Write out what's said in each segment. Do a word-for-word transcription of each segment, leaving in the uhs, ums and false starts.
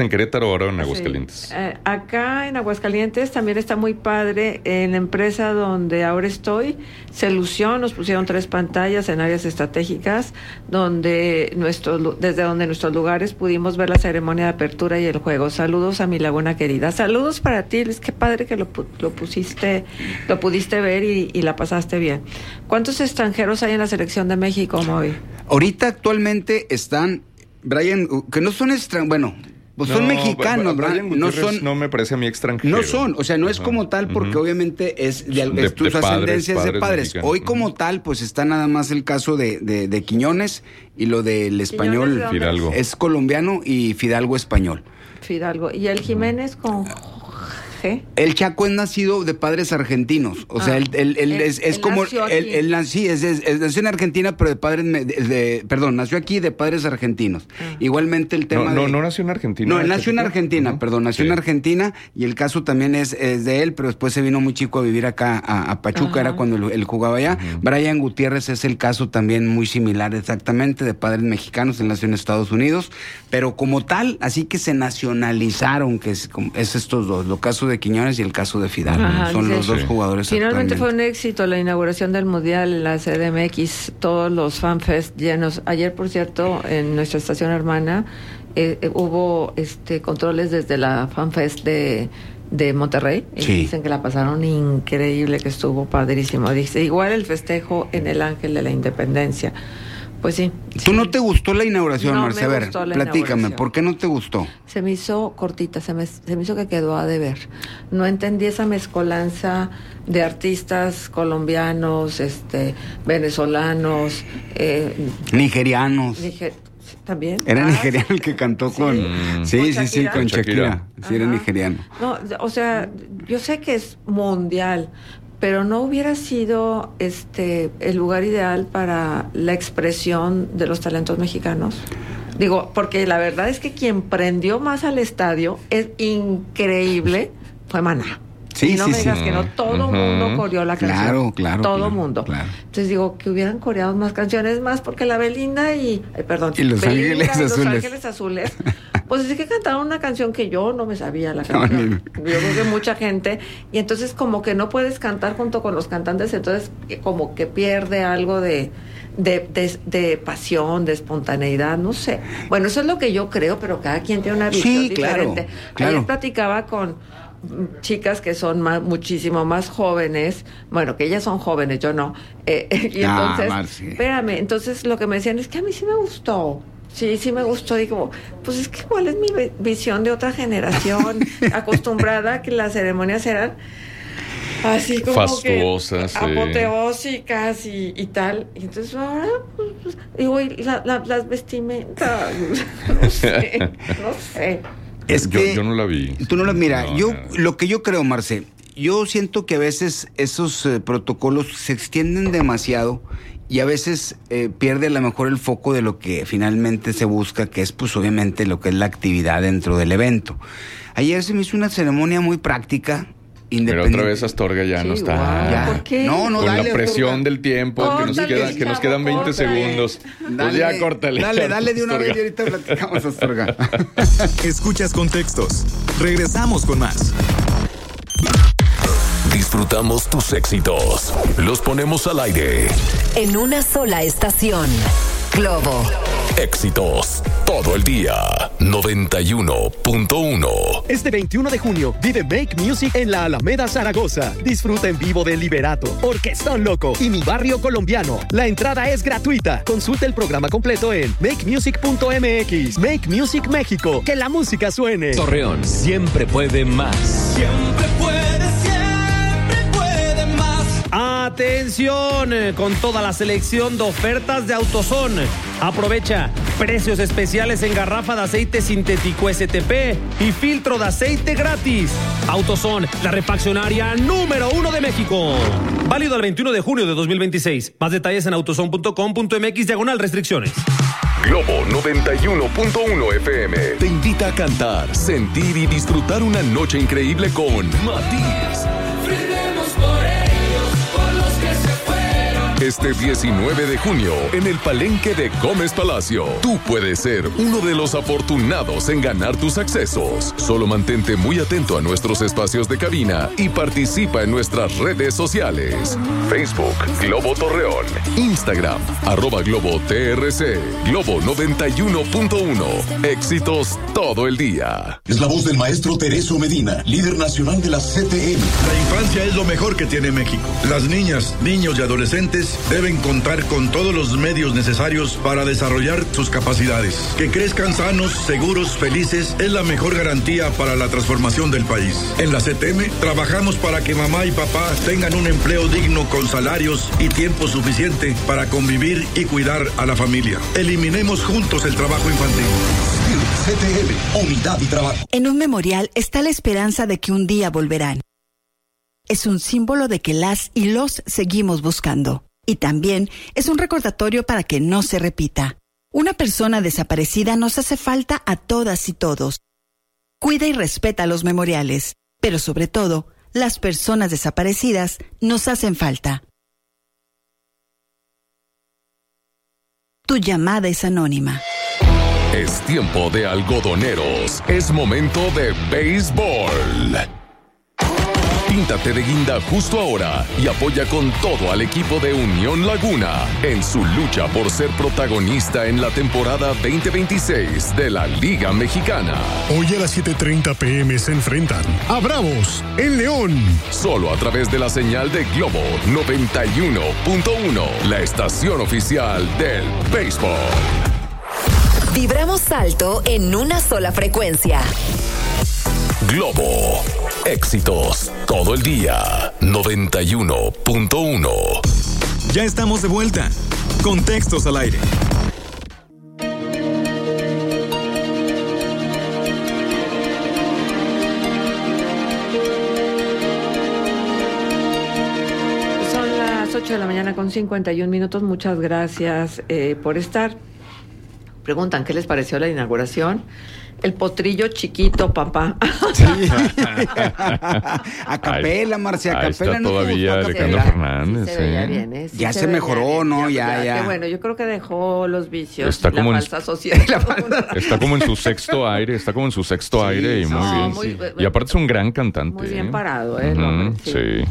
¿En Querétaro o ahora en Aguascalientes? Sí. Eh, acá en Aguascalientes también está muy padre. En la empresa donde ahora estoy, Solución, nos pusieron tres pantallas en áreas estratégicas, donde nuestros, desde donde nuestros lugares pudimos ver la ceremonia de apertura y el juego. Saludos a mi laguna querida. Saludos para ti, Luis, qué padre que lo, lo pusiste, lo pudiste ver y, y la pasaste bien. ¿Cuántos extranjeros hay en la selección de México, Moby? Ahorita actualmente están, Brian, que no son extranjeros, bueno... Pues son no, mexicanos, Brian ¿verdad? No son, no me parece a mí extranjero. No son, o sea, no es Ajá. como tal porque uh-huh. obviamente es de, de, de tus de ascendencias padres, de padres. mexicanos. Hoy como uh-huh. tal, pues está nada más el caso de, de, de Quiñones y lo del español Fidalgo. Es colombiano y Fidalgo español. Fidalgo. ¿Y el Jiménez con G? El Chaco es nacido de padres argentinos, o ah, sea, él, él, él, él es, es él como nació él, él nació, sí, es, es, es, nació en Argentina, pero de padres, de, de, perdón, nació aquí de padres argentinos. Ah. Igualmente el tema no, de, no, no nació en Argentina. No, él nació en Argentina, uh-huh. perdón, nació sí. en Argentina y el caso también es, es de él, pero después se vino muy chico a vivir acá a, a Pachuca, uh-huh. era cuando él, él jugaba allá. Uh-huh. Brian Gutiérrez es el caso también muy similar, exactamente, de padres mexicanos, él nació en Estados Unidos, pero como tal, así que se nacionalizaron, que es, es estos dos, el caso de Quiñones y el caso de Fidalgo. Ajá, son dice, los dos sí. jugadores. Finalmente fue un éxito la inauguración del Mundial en la C D M X, todos los fanfest llenos. Ayer, por cierto, en nuestra estación hermana eh, eh, hubo este controles desde la fanfest de de Monterrey y sí. dicen que la pasaron increíble, que estuvo padrísimo. Dice, igual el festejo en el Ángel de la Independencia. Pues sí. ¿Tú sí. no te gustó la inauguración, no, Marce? A ver, platícame, ¿por qué no te gustó? Se me hizo cortita, se me, se me hizo que quedó a deber. No entendí esa mezcolanza de artistas colombianos, este, venezolanos, eh, nigerianos. Niger- ¿También? Era ah, nigeriano el que cantó sí. con... Mm. Sí, ¿Con sí, Shakira? sí, con Shakira. Shakira. Sí, era nigeriano. No, o sea, yo sé que es mundial, pero no hubiera sido este el lugar ideal para la expresión de los talentos mexicanos. Digo, porque la verdad es que quien prendió más al estadio, es increíble, fue Maná. Sí, y no sí, me digas sí. que no, todo Uh-huh. mundo coreó la canción. Claro, claro. Todo claro, mundo. Claro. Entonces digo, que hubieran coreado más canciones más, porque la Belinda y... Ay, perdón. Y Los Belinda Ángeles y Los Azules. Ángeles Azules. Pues es que cantaron una canción que yo no me sabía la canción. No, yo creo que mucha gente. Y entonces como que no puedes cantar junto con los cantantes, entonces como que pierde algo de... De, de, de pasión, de espontaneidad, no sé. Bueno, eso es lo que yo creo, pero cada quien tiene una visión sí, diferente. Claro, claro. Ayer platicaba con chicas que son más, muchísimo más jóvenes, bueno, que ellas son jóvenes, yo no. Eh, y ah, entonces, Marci. espérame, entonces lo que me decían es que a mí sí me gustó. Sí, sí me gustó. Digo, pues es que igual es mi visión de otra generación, acostumbrada a que las ceremonias eran así como fastuosas, que apoteósicas y, y tal. Y entonces ahora, pues, pues, digo, y la, la, las vestimentas, no sé, no sé. Es yo, que yo no la vi. Tú no la mira. No, yo no. Lo que yo creo, Marce, yo siento que a veces esos eh, protocolos se extienden demasiado y a veces eh, pierde a lo mejor el foco de lo que finalmente se busca, que es pues obviamente lo que es la actividad dentro del evento. Ayer se me hizo una ceremonia muy práctica. Pero otra vez Astorga ya sí, no está. Wow. Ya. ¿Por qué? No, no, Con dale, la presión Astorga. del tiempo, Oh, que, nos dale, queda, chavo, que nos quedan veinte córtale. segundos. Dale, pues ya córtale. Dale, dale de una Astorga. vez y ahorita platicamos, Astorga. Escuchas Contextos. Regresamos con más. Disfrutamos tus éxitos. Los ponemos al aire. En una sola estación. Globo. Éxitos todo el día. noventa y uno punto uno. Este veintiuno de junio vive Make Music en la Alameda Zaragoza. Disfruta en vivo de Liberato, Orquestón Loco y Mi Barrio Colombiano. La entrada es gratuita. Consulta el programa completo en make music punto m x. Make Music México. Que la música suene. Torreón siempre puede más. Siempre puede, siempre puede más. Atención, con toda la selección de ofertas de AutoZone. Aprovecha precios especiales en garrafa de aceite sintético S T P y filtro de aceite gratis. AutoZone, la refaccionaria número uno de México. Válido al veintiuno de junio de dos mil veintiséis. Más detalles en autozone punto com punto m x diagonal restricciones. Globo noventa y uno punto uno F M te invita a cantar, sentir y disfrutar una noche increíble con Matiz. Brindemos por ellos, por los que se fueron, Este diecinueve de junio, en el Palenque de Gómez Palacio, tú puedes ser uno de los afortunados en ganar tus accesos. Solo mantente muy atento a nuestros espacios de cabina y participa en nuestras redes sociales. Facebook, Globo Torreón. Instagram, arroba Globo T R C. Globo noventa y uno punto uno. Éxitos todo el día. Es la voz del maestro Tereso Medina, líder nacional de la C T M. La infancia es lo mejor que tiene México. Las niñas, niños y adolescentes deben contar con todos los medios necesarios para desarrollar sus capacidades. Que crezcan sanos, seguros, felices es la mejor garantía para la transformación del país. En la C T M trabajamos para que mamá y papá tengan un empleo digno con salarios y tiempo suficiente para convivir y cuidar a la familia. Eliminemos juntos el trabajo infantil. C T M, unidad y trabajo. En un memorial está la esperanza de que un día volverán. Es un símbolo de que las y los seguimos buscando. Y también es un recordatorio para que no se repita. Una persona desaparecida nos hace falta a todas y todos. Cuida y respeta los memoriales, pero sobre todo, las personas desaparecidas nos hacen falta. Tu llamada es anónima. Es tiempo de algodoneros. Es momento de béisbol. Píntate de guinda justo ahora y apoya con todo al equipo de Unión Laguna en su lucha por ser protagonista en la temporada veinte veintiséis de la Liga Mexicana. Hoy a las siete treinta pm se enfrentan a Bravos en León. Solo a través de la señal de Globo noventa y uno punto uno, la estación oficial del béisbol. Vibramos alto en una sola frecuencia. Globo. Éxitos todo el día. noventa y uno punto uno. Ya estamos de vuelta. Contextos al aire. Son las ocho de la mañana con cincuenta y un minutos. Muchas gracias eh, por estar. Preguntan, ¿qué les pareció la inauguración? El potrillo chiquito, papá. Sí. A capela, Marcia, a capela. No todavía Alejandro Fernández. Sí se veía bien, ¿eh? Sí ya se, se mejoró, bien, ¿no? Ya, ya. ya. Qué bueno, yo creo que dejó los vicios. Está la como falsa en, sociedad. Está como en su sexto aire, está como en su sexto sí, aire y muy no, bien. Muy, sí. Y aparte es un gran cantante. Muy bien ¿eh? parado, ¿eh? Uh-huh, hombre, sí. sí.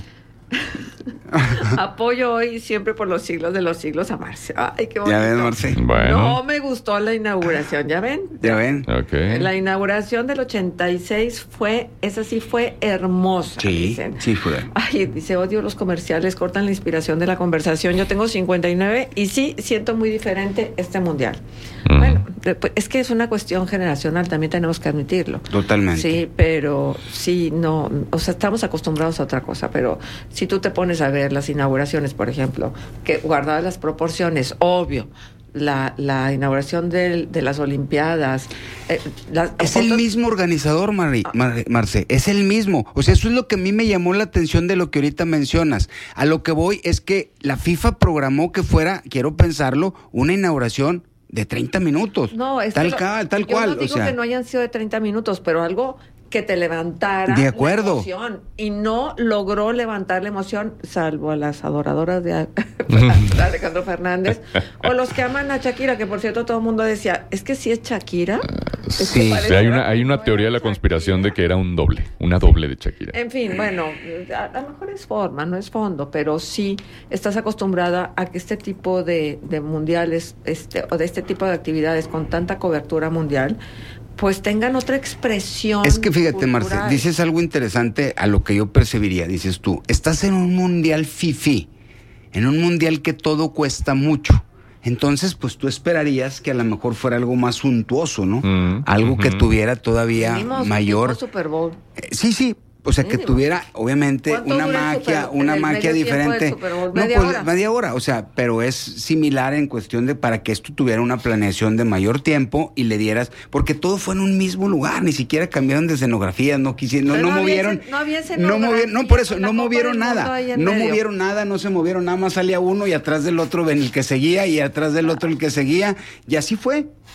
Apoyo hoy siempre por los siglos de los siglos a Marce. Ay, qué bonito. Ya ven, Marce. Bueno. No me gustó la inauguración, ¿ya ven? Ya ven. Okay. La inauguración del ochenta y seis fue, esa sí fue hermosa. Sí, dicen. sí fue. Ay, dice, odio los comerciales, cortan la inspiración de la conversación. Yo tengo cincuenta y nueve y sí siento muy diferente este mundial. Mm. Bueno, es que es una cuestión generacional, también tenemos que admitirlo. Totalmente. Sí, pero sí, no, o sea, estamos acostumbrados a otra cosa, pero si tú te pones a ver las inauguraciones, por ejemplo, que guardadas las proporciones, obvio, la, la inauguración de, de las Olimpiadas. Eh, la, es el mismo organizador, Mari, Mar, Marce, es el mismo. O sea, eso es lo que a mí me llamó la atención de lo que ahorita mencionas. A lo que voy es que la FIFA programó que fuera, quiero pensarlo, una inauguración de treinta minutos. No, es tal, que ca, lo, tal yo cual. No digo o sea, que no hayan sido de treinta minutos, pero algo que te levantara de acuerdo. la emoción. Y no logró levantar la emoción, salvo a las adoradoras de Alejandro Fernández, o los que aman a Shakira, que por cierto todo el mundo decía, es que si es Shakira. Es sí, que sí hay una, hay una teoría de la conspiración de que era un doble, una doble de Shakira. En fin, bueno, a, a lo mejor es forma, no es fondo, pero sí estás acostumbrada a que este tipo de, de mundiales, este, o de este tipo de actividades con tanta cobertura mundial, pues tengan otra expresión. Es que fíjate, cultural. Marce, dices algo interesante a lo que yo percibiría. Dices tú, estás en un mundial fifí, en un mundial que todo cuesta mucho. Entonces, pues tú esperarías que a lo mejor fuera algo más suntuoso, ¿no? Mm, algo uh-huh. que tuviera todavía Venimos mayor. Super Bowl. Eh, sí, sí. O sea, que tuviera, obviamente, una magia, una magia diferente. No, ¿Media pues hora? media hora, o sea, pero es similar en cuestión de para que esto tuviera una planeación de mayor tiempo y le dieras, porque todo fue en un mismo lugar, ni siquiera cambiaron de escenografía, no quisieron, no, no, no movieron, no había no movieron, no por eso, no movieron nada, no medio. movieron nada, no se movieron, nada más salía uno y atrás del otro el que seguía y atrás del otro el que seguía, y así fue.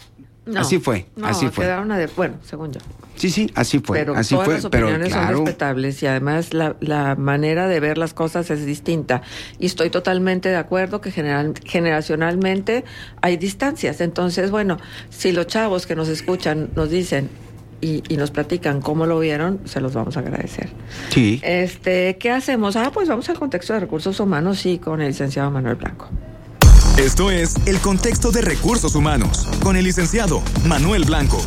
No, así fue, no, así fue. Quedaron a de, bueno, según yo. Sí, sí, así fue, pero así todas fue, las pero opiniones claro. son respetables y además la, la manera de ver las cosas es distinta. Y estoy totalmente de acuerdo que general, generacionalmente hay distancias. Entonces, bueno, si los chavos que nos escuchan nos dicen y, y nos platican cómo lo vieron, se los vamos a agradecer. Sí. Este, ¿qué hacemos? Ah, pues vamos al contexto de recursos humanos, sí, con el licenciado Manuel Blanco. Esto es El Contexto de Recursos Humanos, con el licenciado Manuel Blanco.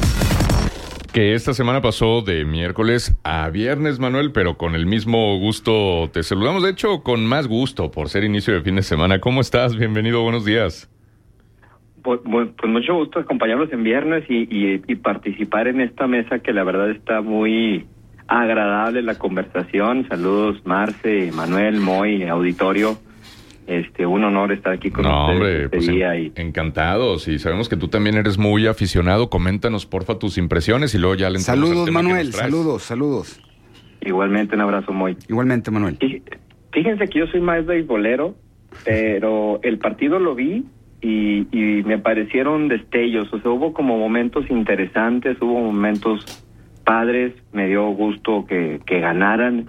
Que esta semana pasó de miércoles a viernes, Manuel, pero con el mismo gusto te saludamos. De hecho, con más gusto por ser inicio de fin de semana. ¿Cómo estás? Bienvenido, buenos días. Pues, pues mucho gusto acompañarlos en viernes y, y, y participar en esta mesa que la verdad está muy agradable la conversación. Saludos, Marce, Manuel, Moy, auditorio. Este, un honor estar aquí con no, ustedes hombre, este pues día. En, y... encantados. Y sabemos que tú también eres muy aficionado. Coméntanos, porfa, tus impresiones y luego ya le entramos Saludos, al tema Manuel, que nos traes. saludos, saludos. Igualmente, un abrazo, Moy. Igualmente, Manuel. Fíjense que yo soy más beisbolero, pero el partido lo vi y, y me parecieron destellos. O sea, hubo como momentos interesantes, hubo momentos padres, me dio gusto que, que ganaran.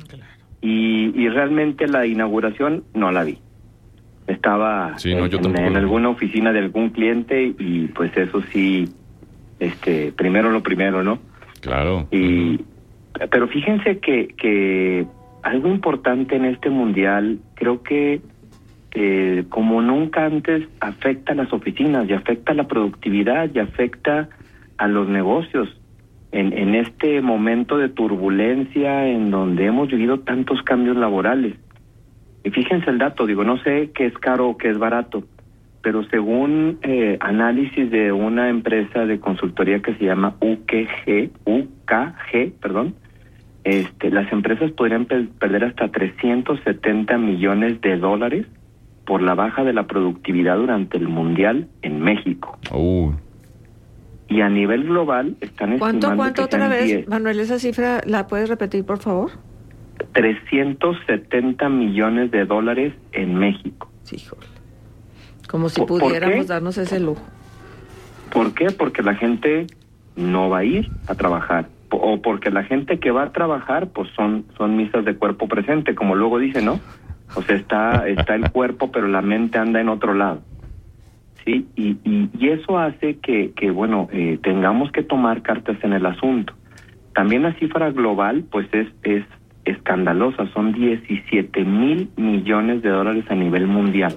Y, y realmente la inauguración no la vi. Estaba sí, no, en, en alguna oficina de algún cliente y pues eso sí, este, primero lo primero, ¿no? Claro. Y, uh-huh. Pero fíjense que, que algo importante en este mundial, creo que eh, como nunca antes afecta a las oficinas y afecta a la productividad y afecta a los negocios. En, en este momento de turbulencia en donde hemos vivido tantos cambios laborales. Y fíjense el dato, digo, no sé qué es caro o qué es barato, pero según eh, análisis de una empresa de consultoría que se llama U K G, U K G, perdón, este, las empresas podrían pe- perder hasta trescientos setenta millones de dólares por la baja de la productividad durante el Mundial en México. Uh. Y a nivel global están estimando ¿Cuánto, cuánto que otra vez, diez Manuel, esa cifra la puedes repetir, por favor? trescientos setenta millones de dólares en México. Sí, híjole. Como si pudiéramos darnos ese lujo. ¿Por qué? Porque la gente no va a ir a trabajar. O porque la gente que va a trabajar, pues son, son misas de cuerpo presente, como luego dice, ¿no? O sea, está, está el cuerpo, pero la mente anda en otro lado. Sí, y, y, y eso hace que, que bueno, eh, tengamos que tomar cartas en el asunto. También la cifra global, pues es, es escandalosa, son diecisiete mil millones de dólares a nivel mundial,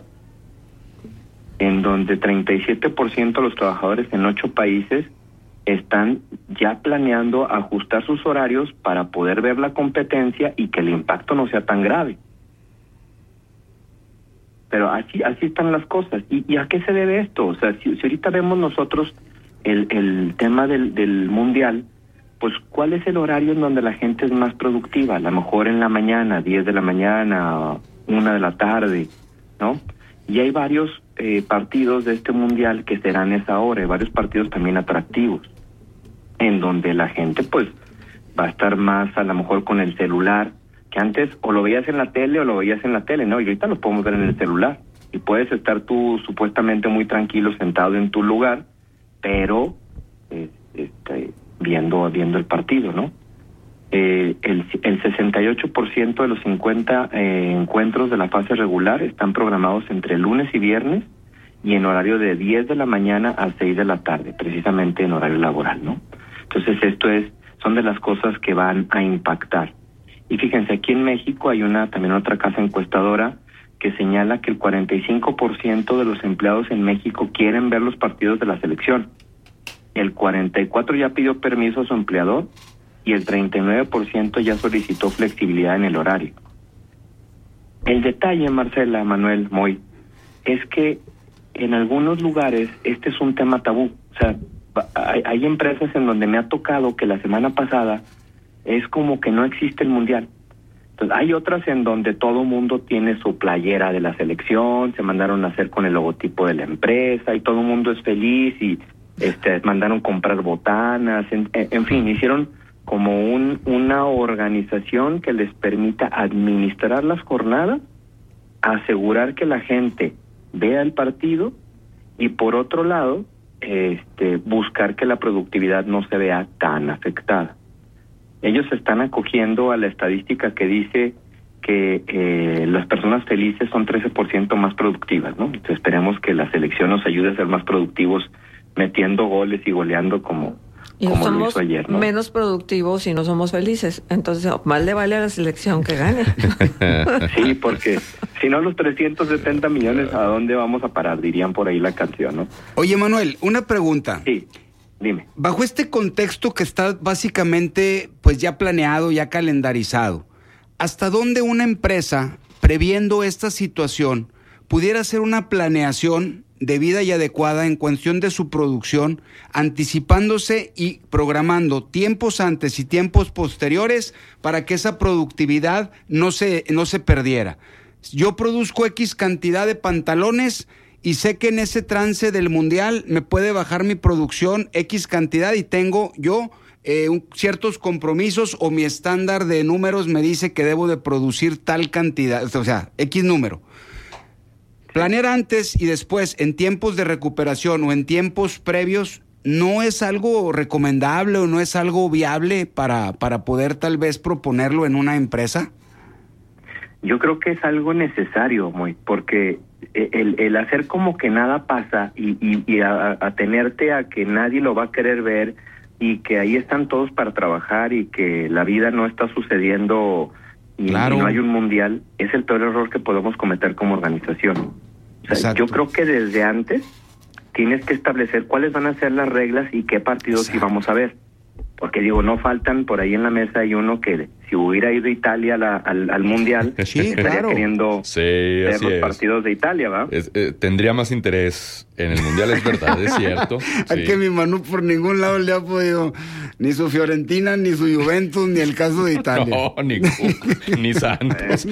en donde treinta y siete por ciento de los trabajadores en ocho países están ya planeando ajustar sus horarios para poder ver la competencia y que el impacto no sea tan grave. Pero así así están las cosas. ¿Y, y a qué se debe esto? O sea, si, si ahorita vemos nosotros el, el tema del, del mundial, pues ¿cuál es el horario en donde la gente es más productiva? A lo mejor en la mañana, diez de la mañana, una de la tarde, ¿no? Y hay varios eh, partidos de este mundial que serán esa hora, y varios partidos también atractivos, en donde la gente pues va a estar más a lo mejor con el celular, que antes o lo veías en la tele o lo veías en la tele, ¿no? Y ahorita lo podemos ver en el celular. Y puedes estar tú supuestamente muy tranquilo sentado en tu lugar, pero eh, este, viendo viendo el partido, ¿no? Eh, el, el sesenta y ocho por ciento de los cincuenta eh, encuentros de la fase regular están programados entre lunes y viernes y en horario de diez de la mañana a seis de la tarde, precisamente en horario laboral, ¿no? Entonces esto es son de las cosas que van a impactar. Y fíjense, aquí en México hay una también otra casa encuestadora que señala que el cuarenta y cinco por ciento de los empleados en México quieren ver los partidos de la selección. El cuarenta y cuatro por ciento ya pidió permiso a su empleador y el treinta y nueve por ciento ya solicitó flexibilidad en el horario. El detalle, Marcela, Manuel, Moy, es que en algunos lugares este es un tema tabú. O sea, hay, hay empresas en donde me ha tocado que la semana pasada es como que no existe el mundial. Entonces, hay otras en donde todo mundo tiene su playera de la selección, se mandaron a hacer con el logotipo de la empresa y todo el mundo es feliz y este mandaron comprar botanas, en, en fin, hicieron como un una organización que les permita administrar las jornadas, asegurar que la gente vea el partido y por otro lado, este, buscar que la productividad no se vea tan afectada. Ellos se están acogiendo a la estadística que dice que eh, las personas felices son trece por ciento más productivas, ¿no? Entonces esperemos que la selección nos ayude a ser más productivos metiendo goles y goleando como, y como somos lo hizo ayer, ¿no? menos productivos y no somos felices. Entonces, más le vale a la selección que gane. Sí, porque si no los trescientos setenta millones, ¿a dónde vamos a parar? Dirían por ahí la canción, ¿no? Oye, Manuel, una pregunta. Sí, dime. Bajo este contexto que está básicamente pues ya planeado, ya calendarizado, ¿hasta dónde una empresa, previendo esta situación, pudiera hacer una planeación debida y adecuada en cuestión de su producción, anticipándose y programando tiempos antes y tiempos posteriores para que esa productividad no se, no se perdiera? Yo produzco X cantidad de pantalones y sé que en ese trance del mundial me puede bajar mi producción X cantidad y tengo yo eh, un, ciertos compromisos, o mi estándar de números me dice que debo de producir tal cantidad, o sea, X número. Planear antes y después en tiempos de recuperación o en tiempos previos no es algo recomendable o no es algo viable para, para poder tal vez proponerlo en una empresa. Yo creo que es algo necesario, muy, porque el, el hacer como que nada pasa y, y, y a, a tenerte a que nadie lo va a querer ver y que ahí están todos para trabajar y que la vida no está sucediendo y, claro. y no hay un mundial, es el peor error que podemos cometer como organización. O sea, yo creo que desde antes tienes que establecer cuáles van a ser las reglas y qué partidos sí vamos a ver. Porque digo, no faltan, por ahí en la mesa hay uno que si hubiera ido Italia la, al, al Mundial, sí, estaría claro. queriendo sí, ver los es. partidos de Italia, ¿va? Es, eh, tendría más interés en el Mundial, es verdad, es cierto. Es sí. que mi Manu por ningún lado le ha podido ni su Fiorentina, ni su Juventus, ni el caso de Italia. No, ni, ni Santos.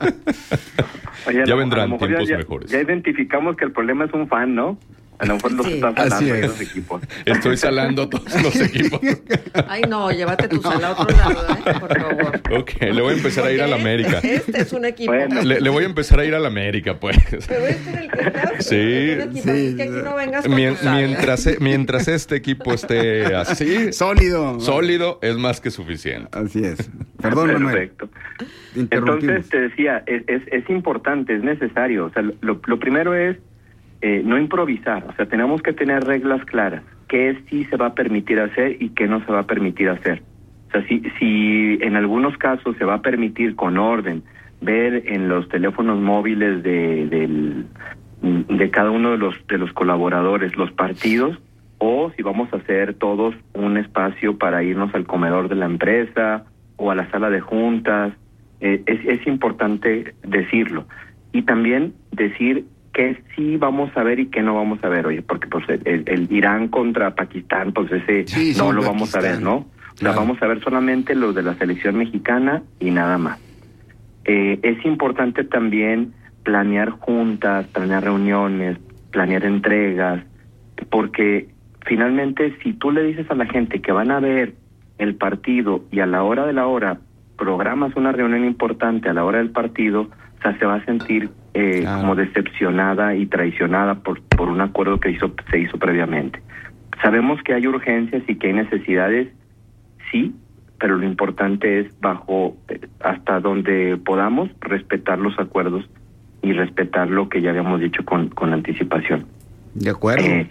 Oye, ya a vendrán lo tiempos ya, mejores. Ya identificamos que el problema es un fan, ¿no? A lo mejor los sí, está salando de los equipos. Estoy salando a todos los equipos. Ay, no, llévate tu sal a otro lado, ¿eh? Por favor. Ok, le voy a empezar a ir a la América. Este es un equipo. Bueno, le, le voy a empezar a ir a la América, pues. Pero este es el que está. Sí. Es un equipo, sí. así que aquí no vengas con Mien, tu sal, mientras, ¿eh? mientras este equipo esté así, sólido, sólido, es más que suficiente. Así es. Perdón, Perfecto. Manuel. Entonces te decía, es, es, es importante, es necesario. O sea, lo, lo primero es eh, no improvisar. O sea, tenemos que tener reglas claras. Qué sí se va a permitir hacer y qué no se va a permitir hacer. O sea, si, si en algunos casos se va a permitir con orden ver en los teléfonos móviles de, del, de cada uno de los, de los colaboradores los partidos, o si vamos a hacer todos un espacio para irnos al comedor de la empresa o a la sala de juntas, eh, es, es importante decirlo. Y también decir que sí vamos a ver y que no vamos a ver, oye, porque pues el, el Irán contra Pakistán, pues ese sí, no sí, lo Pakistán. vamos a ver, ¿no? O sea, claro. vamos a ver solamente los de la selección mexicana y nada más. Eh, es importante también planear juntas, planear reuniones, planear entregas, porque finalmente si tú le dices a la gente que van a ver el partido y a la hora de la hora programas una reunión importante a la hora del partido, o sea, se va a sentir eh, claro. como decepcionada y traicionada por, por un acuerdo que hizo, se hizo previamente. Sabemos que hay urgencias y que hay necesidades, sí, pero lo importante es bajo, eh, hasta donde podamos, respetar los acuerdos y respetar lo que ya habíamos dicho con, con anticipación. De acuerdo. Eh,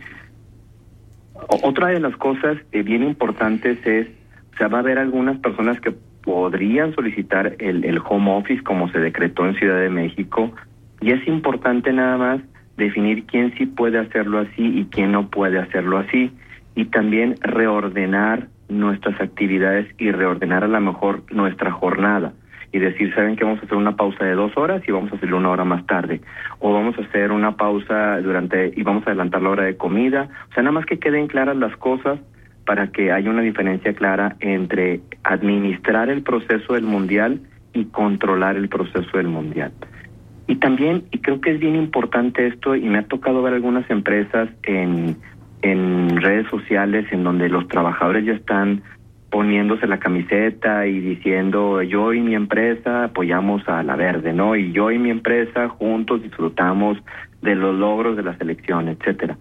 otra de las cosas eh, bien importantes es, o sea, va a haber algunas personas que podrían solicitar el, el home office como se decretó en Ciudad de México, y es importante nada más definir quién sí puede hacerlo así y quién no puede hacerlo así, y también reordenar nuestras actividades y reordenar a lo mejor nuestra jornada y decir, saben que vamos a hacer una pausa de dos horas y vamos a hacerlo una hora más tarde, o vamos a hacer una pausa durante y vamos a adelantar la hora de comida. O sea, nada más que queden claras las cosas para que haya una diferencia clara entre administrar el proceso del mundial y controlar el proceso del mundial. Y también, y creo que es bien importante esto, y me ha tocado ver algunas empresas en en redes sociales en donde los trabajadores ya están poniéndose la camiseta y diciendo, yo y mi empresa apoyamos a la verde, ¿no? Y yo y mi empresa juntos disfrutamos de los logros de la selección, etcétera.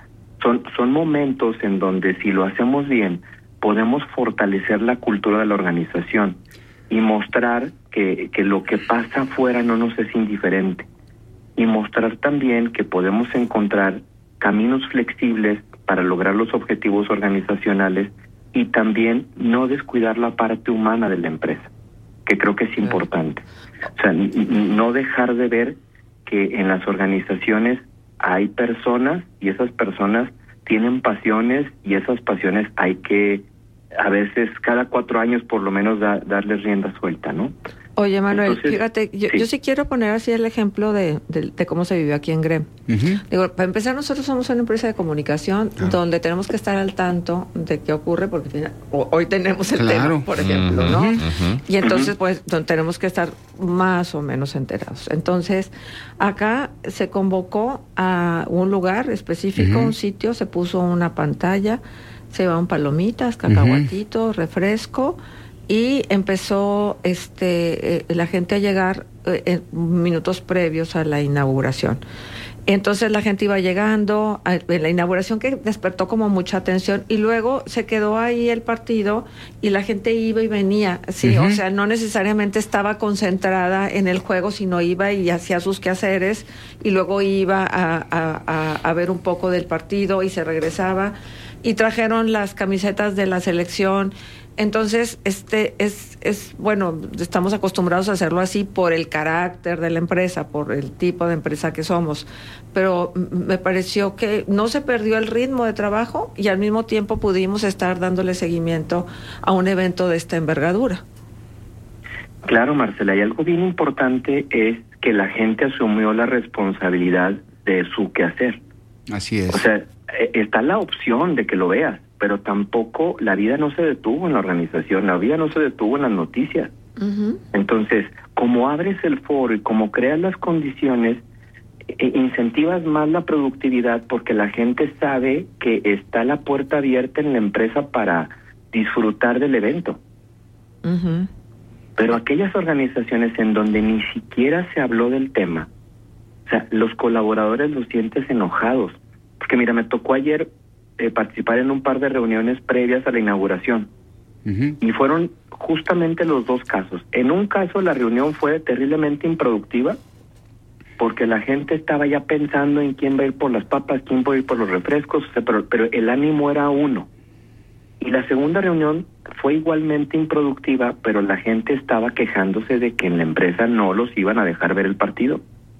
son, son momentos en donde si lo hacemos bien, podemos fortalecer la cultura de la organización y mostrar que, que lo que pasa afuera no nos es indiferente. Y mostrar también que podemos encontrar caminos flexibles para lograr los objetivos organizacionales y también no descuidar la parte humana de la empresa, que creo que es importante. O sea, n- no dejar de ver que en las organizaciones hay personas y esas personas tienen pasiones y esas pasiones hay que, a veces, cada cuatro años por lo menos da, darles rienda suelta, ¿no? Oye, Manuel, Entonces, fíjate, yo sí. yo sí quiero poner así el ejemplo de, de, de cómo se vivió aquí en Grem. Uh-huh. Digo, para empezar, nosotros somos una empresa de comunicación Ah. donde tenemos que estar al tanto de qué ocurre, porque al final, o- hoy tenemos el Claro. tema, por ejemplo, Uh-huh. ¿no? Uh-huh. Y entonces, Uh-huh. pues, don- tenemos que estar más o menos enterados. Entonces, acá se convocó a un lugar específico, Uh-huh. un sitio, se puso una pantalla, se llevaban palomitas, cacahuatitos, refresco, y empezó este eh, la gente a llegar eh, en minutos previos a la inauguración. Entonces la gente iba llegando a en la inauguración, que despertó como mucha atención, y luego se quedó ahí el partido y la gente iba y venía, sí, Ujú. o sea, no necesariamente estaba concentrada en el juego, sino iba y hacía sus quehaceres y luego iba a, a, a, a ver un poco del partido y se regresaba, y trajeron las camisetas de la selección. Entonces, este es, es, bueno, estamos acostumbrados a hacerlo así por el carácter de la empresa, por el tipo de empresa que somos, pero m- me pareció que no se perdió el ritmo de trabajo y al mismo tiempo pudimos estar dándole seguimiento a un evento de esta envergadura. Claro, Marcela, y algo bien importante es que la gente asumió la responsabilidad de su quehacer. Así es. O sea, eh, está la opción de que lo veas, pero tampoco la vida no se detuvo en la organización, la vida no se detuvo en las noticias. Uh-huh. Entonces, como abres el foro y como creas las condiciones, eh, incentivas más la productividad porque la gente sabe que está la puerta abierta en la empresa para disfrutar del evento. Uh-huh. Pero aquellas organizaciones en donde ni siquiera se habló del tema, o sea, los colaboradores los sientes enojados. Porque mira, me tocó ayer eh, participar en un par de reuniones previas a la inauguración. Uh-huh. Y fueron justamente los dos casos. En un caso la reunión fue terriblemente improductiva porque la gente estaba ya pensando en quién va a ir por las papas, quién va a ir por los refrescos, o sea, pero, pero el ánimo era uno. Y la segunda reunión fue igualmente improductiva, pero la gente estaba quejándose de que en la empresa no los iban a dejar ver el partido.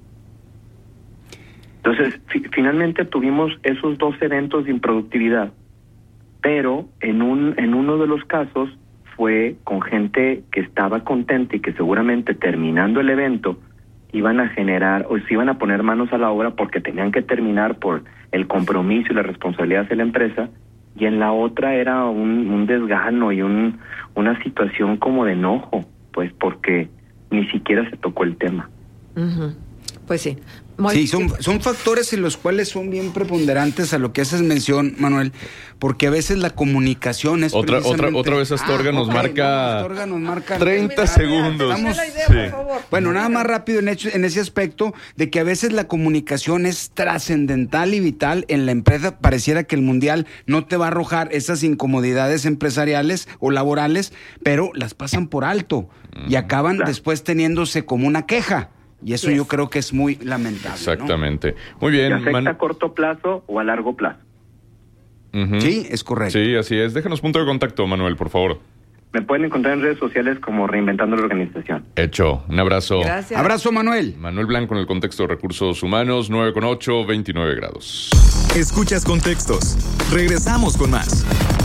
Entonces, fi- finalmente tuvimos esos dos eventos de improductividad, pero en un en uno de los casos fue con gente que estaba contenta y que seguramente terminando el evento iban a generar o se iban a poner manos a la obra porque tenían que terminar por el compromiso y la responsabilidad de la empresa, y en la otra era un, un desgano y un una situación como de enojo, pues porque ni siquiera se tocó el tema. Uh-huh. Pues sí. Muy Sí, son, son factores en los cuales son bien preponderantes a lo que haces mención, Manuel, porque a veces la comunicación es Otra, otra, precisamente- otra vez Astorga Ah, nos ok, marca Astorga nos marca treinta segundos. Estamos- Sí. Bueno, nada más rápido en, hecho- en ese aspecto de que a veces la comunicación es trascendental y vital en la empresa. Pareciera que el mundial no te va a arrojar esas incomodidades empresariales o laborales, pero las pasan por alto y acaban después teniéndose como una queja. Y eso Yes. yo creo que es muy lamentable. Exactamente. Muy bien. ¿Se afecta Man- a corto plazo o a largo plazo? Ujú. Sí, es correcto. Sí, así es. Déjanos punto de contacto, Manuel, por favor. Me pueden encontrar en redes sociales como Reinventando la Organización. Hecho. Un abrazo. Gracias. Abrazo, Manuel. Manuel Blanco en el contexto de recursos humanos, nueve con ocho, veintinueve grados. Escuchas Contextos. Regresamos con más.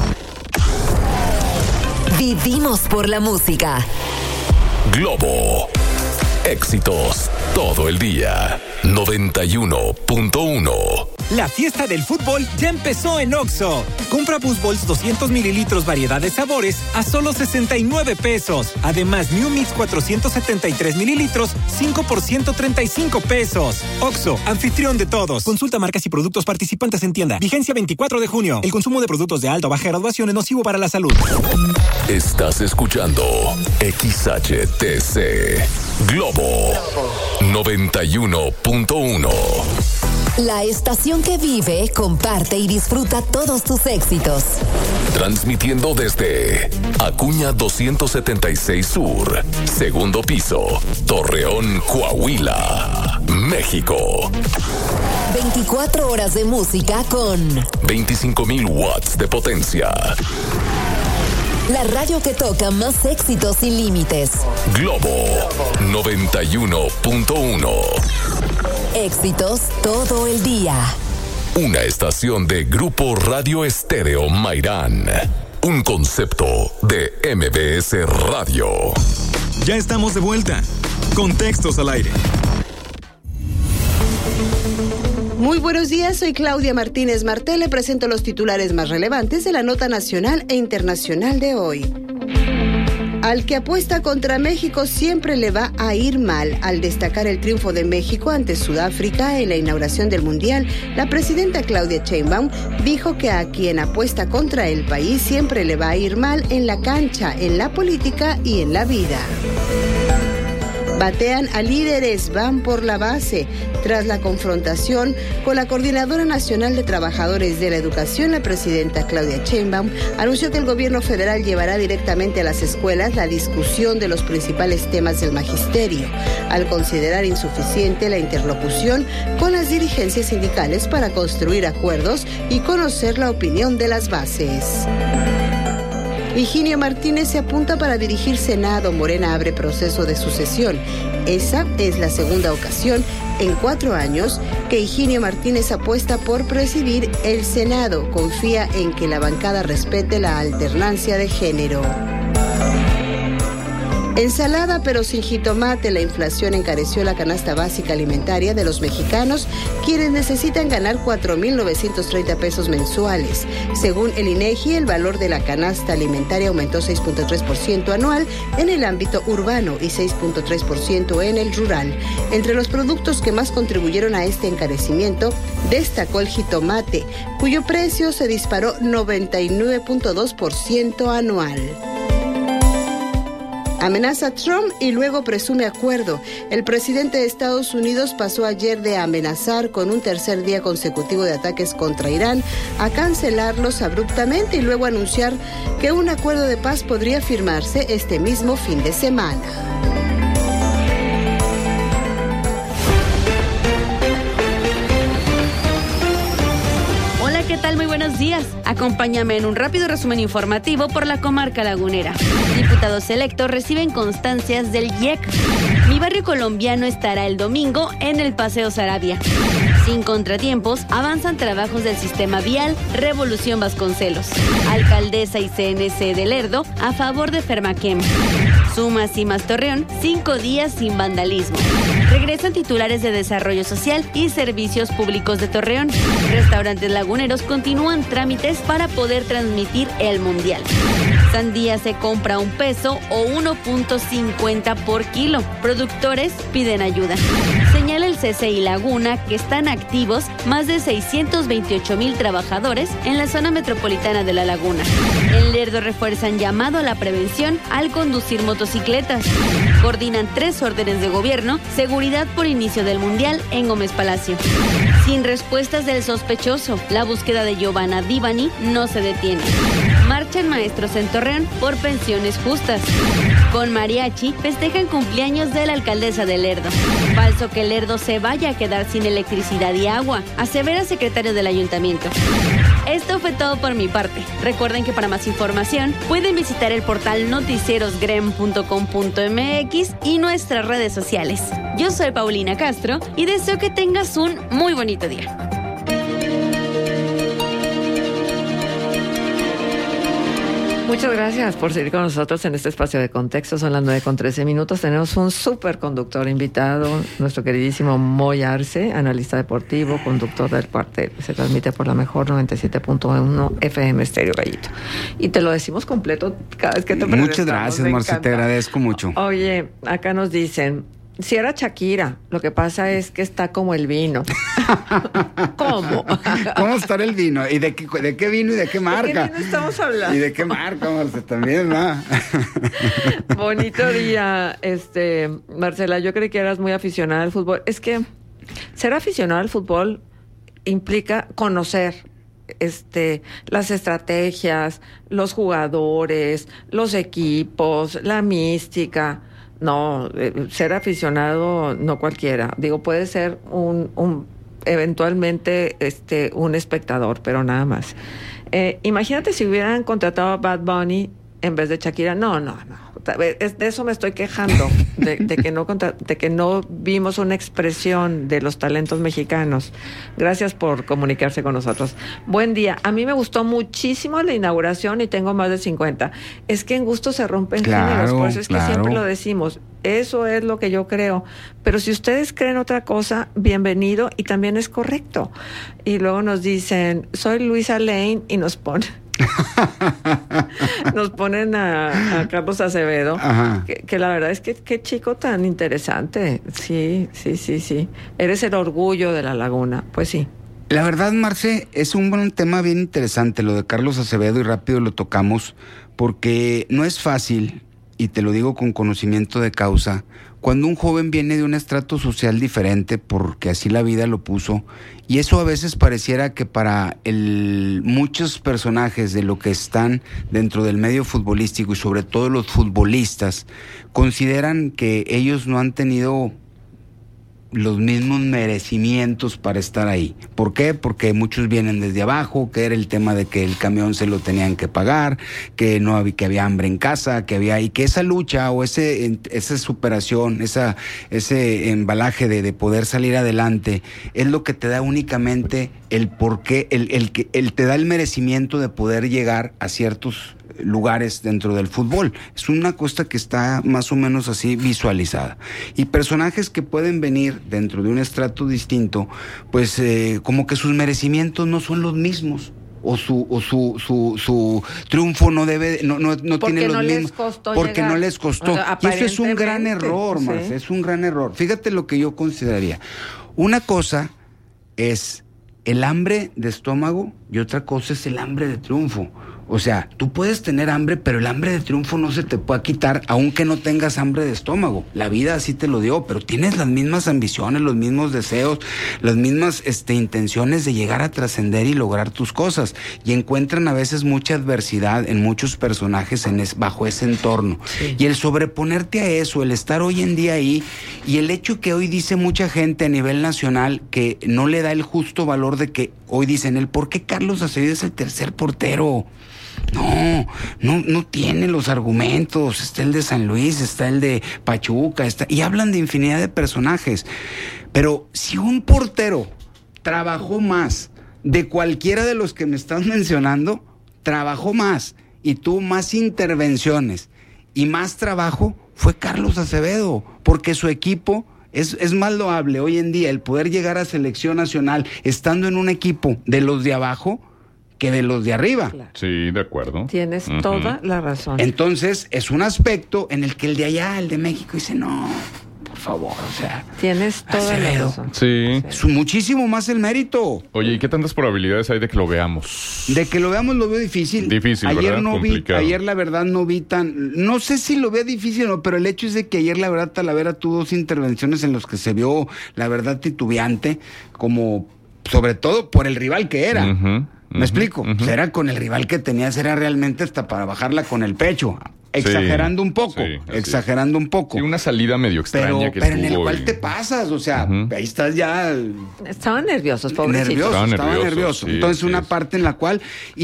Vivimos por la música. Globo. Éxitos todo el día. noventa y uno punto uno. La fiesta del fútbol ya empezó en Oxxo. Compra Boost doscientos mililitros variedad de sabores a solo sesenta y nueve pesos. Además, New Mix cuatrocientos setenta y tres mililitros, cinco por ciento treinta y cinco pesos. Oxxo, anfitrión de todos. Consulta marcas y productos participantes en tienda. Vigencia veinticuatro de junio. El consumo de productos de alta o baja graduación es nocivo para la salud. Estás escuchando X H T C Globo noventa y uno punto uno. La estación que vive, comparte y disfruta todos tus éxitos. Transmitiendo desde Acuña doscientos setenta y seis Sur, segundo piso, Torreón, Coahuila, México. veinticuatro horas de música con veinticinco mil watts de potencia. La radio que toca más éxitos sin límites. Globo noventa y uno punto uno. Éxitos todo el día. Una estación de Grupo Radio Estéreo Mairán. Un concepto de M B S Radio. Ya estamos de vuelta. Contextos al aire. Muy buenos días, soy Claudia Martínez Martel. Le presento los titulares más relevantes de la nota nacional e internacional de hoy. Al que apuesta contra México siempre le va a ir mal. Al destacar el triunfo de México ante Sudáfrica en la inauguración del Mundial, la presidenta Claudia Sheinbaum dijo que a quien apuesta contra el país siempre le va a ir mal en la cancha, en la política y en la vida. Batean a líderes, van por la base. Tras la confrontación con la Coordinadora Nacional de Trabajadores de la Educación, la presidenta Claudia Sheinbaum anunció que el gobierno federal llevará directamente a las escuelas la discusión de los principales temas del magisterio, al considerar insuficiente la interlocución con las dirigencias sindicales para construir acuerdos y conocer la opinión de las bases. Higinio Martínez se apunta para dirigir Senado. Morena abre proceso de sucesión. Esa es la segunda ocasión en cuatro años que Higinio Martínez apuesta por presidir el Senado. Confía en que la bancada respete la alternancia de género. Ensalada pero sin jitomate. La inflación encareció la canasta básica alimentaria de los mexicanos, quienes necesitan ganar cuatro mil novecientos treinta pesos mensuales. Según el INEGI, el valor de la canasta alimentaria aumentó seis punto tres por ciento anual en el ámbito urbano y seis punto tres por ciento en el rural. Entre los productos que más contribuyeron a este encarecimiento, destacó el jitomate, cuyo precio se disparó noventa y nueve punto dos por ciento anual. Amenaza a Trump y luego presume acuerdo. El presidente de Estados Unidos pasó ayer de amenazar con un tercer día consecutivo de ataques contra Irán a cancelarlos abruptamente y luego anunciar que un acuerdo de paz podría firmarse este mismo fin de semana. ¿Qué tal? Muy buenos días. Acompáñame en un rápido resumen informativo por la comarca lagunera. Diputados electos reciben constancias del I E C. Mi barrio colombiano estará el domingo en el Paseo Saravia. Sin contratiempos, avanzan trabajos del sistema vial Revolución Vasconcelos. Alcaldesa y C N C de Lerdo a favor de Fermaquem. Sumas y más Torreón, cinco días sin vandalismo. Regresan titulares de Desarrollo Social y Servicios Públicos de Torreón. Restaurantes laguneros continúan trámites para poder transmitir el Mundial. Sandía se compra un peso o uno punto cincuenta por kilo. Productores piden ayuda. Señala el C C I Laguna que están activos más de seiscientos veintiocho mil trabajadores en la zona metropolitana de La Laguna. En Lerdo refuerzan llamado a la prevención al conducir motocicletas. Coordinan tres órdenes de gobierno, seguridad por inicio del Mundial en Gómez Palacio. Sin respuestas del sospechoso, la búsqueda de Giovanna Divani no se detiene. Marchan maestros en Torreón por pensiones justas. Con mariachi festejan cumpleaños de la alcaldesa de Lerdo. Falso que Lerdo se vaya a quedar sin electricidad y agua, asevera secretario del ayuntamiento. Esto fue todo por mi parte. Recuerden que para más información pueden visitar el portal noticieros grem punto com punto m x y nuestras redes sociales. Yo soy Paulina Castro y deseo que tengas un muy bonito día. Muchas gracias por seguir con nosotros en este espacio de contexto. Son las nueve con trece minutos. Tenemos un superconductor invitado, nuestro queridísimo Moy Arce, analista deportivo, conductor del cuartel. Se transmite por la mejor noventa y siete punto uno F M Estéreo Gallito. Y te lo decimos completo cada vez que te presentamos. Muchas gracias, Marcia, te agradezco mucho. Oye, acá nos dicen, si era Shakira, lo que pasa es que está como el vino. ¿Cómo? ¿Cómo está el vino? ¿Y de qué, de qué vino y de qué marca? ¿De qué vino estamos hablando? ¿Y de qué marca, Marcia? También, ¿no? Bonito día, este, Marcela. Yo creí que eras muy aficionada al fútbol. Es que ser aficionado al fútbol implica conocer este las estrategias, los jugadores, los equipos, la mística. No, eh, ser aficionado no cualquiera. Digo, puede ser un, un eventualmente este un espectador, pero nada más. Eh, imagínate si hubieran contratado a Bad Bunny en vez de Shakira. No, no, no. De eso me estoy quejando, de, de que no contra, de que no vimos una expresión de los talentos mexicanos. Gracias por comunicarse con nosotros. Buen día. A mí me gustó muchísimo la inauguración y tengo más de cincuenta. Es que en gusto se rompen claro, géneros, por eso es claro. que siempre lo decimos. Eso es lo que yo creo. Pero si ustedes creen otra cosa, bienvenido y también es correcto. Y luego nos dicen, soy Luisa Lane y nos ponen nos ponen a, a Carlos Acevedo, que, que la verdad es que qué chico tan interesante. Sí, sí, sí, sí. Eres el orgullo de la laguna. Pues sí. La verdad, Marce, es un buen tema bien interesante lo de Carlos Acevedo y rápido lo tocamos porque no es fácil, y te lo digo con conocimiento de causa, cuando un joven viene de un estrato social diferente, porque así la vida lo puso, y eso a veces pareciera que para el, muchos personajes de lo que están dentro del medio futbolístico y sobre todo los futbolistas, consideran que ellos no han tenido los mismos merecimientos para estar ahí. ¿Por qué? Porque muchos vienen desde abajo, que era el tema de que el camión se lo tenían que pagar, que no había, que había hambre en casa, que había, y que esa lucha o ese esa superación, esa ese embalaje de, de poder salir adelante es lo que te da únicamente el porqué, el el que el te da el merecimiento de poder llegar a ciertos lugares dentro del fútbol. Es una cosa que está más o menos así visualizada. Y personajes que pueden venir dentro de un estrato distinto, pues eh, como que sus merecimientos no son los mismos. O su o su su su triunfo no debe no no, no tiene los no mismos les costó porque llegar. no les costó. O sea, y eso es un gran error, sí. Marce, es un gran error. Fíjate lo que yo consideraría. Una cosa es el hambre de estómago y otra cosa es el hambre de triunfo. O sea, tú puedes tener hambre, pero el hambre de triunfo no se te puede quitar, aunque no tengas hambre de estómago. La vida así te lo dio, pero tienes las mismas ambiciones, los mismos deseos, las mismas este, intenciones de llegar a trascender y lograr tus cosas. Y encuentran a veces mucha adversidad en muchos personajes en es, bajo ese entorno. Sí. Y el sobreponerte a eso, el estar hoy en día ahí, y el hecho que hoy dice mucha gente a nivel nacional que no le da el justo valor de que hoy dicen el por qué Carlos Acevedo es el tercer portero. No, no, no tiene los argumentos. Está el de San Luis, está el de Pachuca, está, y hablan de infinidad de personajes. Pero si un portero trabajó más de cualquiera de los que me estás mencionando, trabajó más y tuvo más intervenciones y más trabajo, fue Carlos Acevedo, porque su equipo es, es más loable hoy en día el poder llegar a selección nacional estando en un equipo de los de abajo que de los de arriba. Claro. Sí, de acuerdo. Tienes uh-huh. toda la razón. Entonces, es un aspecto en el que el de allá, el de México, dice, no, por favor, o sea... Tienes toda Acevedo. la razón. Sí. Es muchísimo más el mérito. Oye, ¿y qué tantas probabilidades hay de que lo veamos? De que lo veamos lo veo difícil. Difícil, ayer ¿verdad? no Complicado. vi, ayer la verdad no vi tan... No sé si lo veo difícil o no, pero el hecho es de que ayer la verdad Talavera tuvo dos intervenciones en las que se vio, la verdad, titubeante, como, sobre todo por el rival que era. Uh-huh. ¿Me uh-huh, explico? uh-huh. Pues era con el rival que tenías, era realmente hasta para bajarla con el pecho. Exagerando sí, un poco, sí, exagerando un poco. Sí, una salida medio extraña pero, que pero en el estuvo cual y... te pasas, o sea, uh-huh. ahí estás ya... Estaban nerviosos, pobrecitos. Nervioso, estaba estaba nervioso. nervioso. Sí, Entonces, sí, una sí. parte en la cual,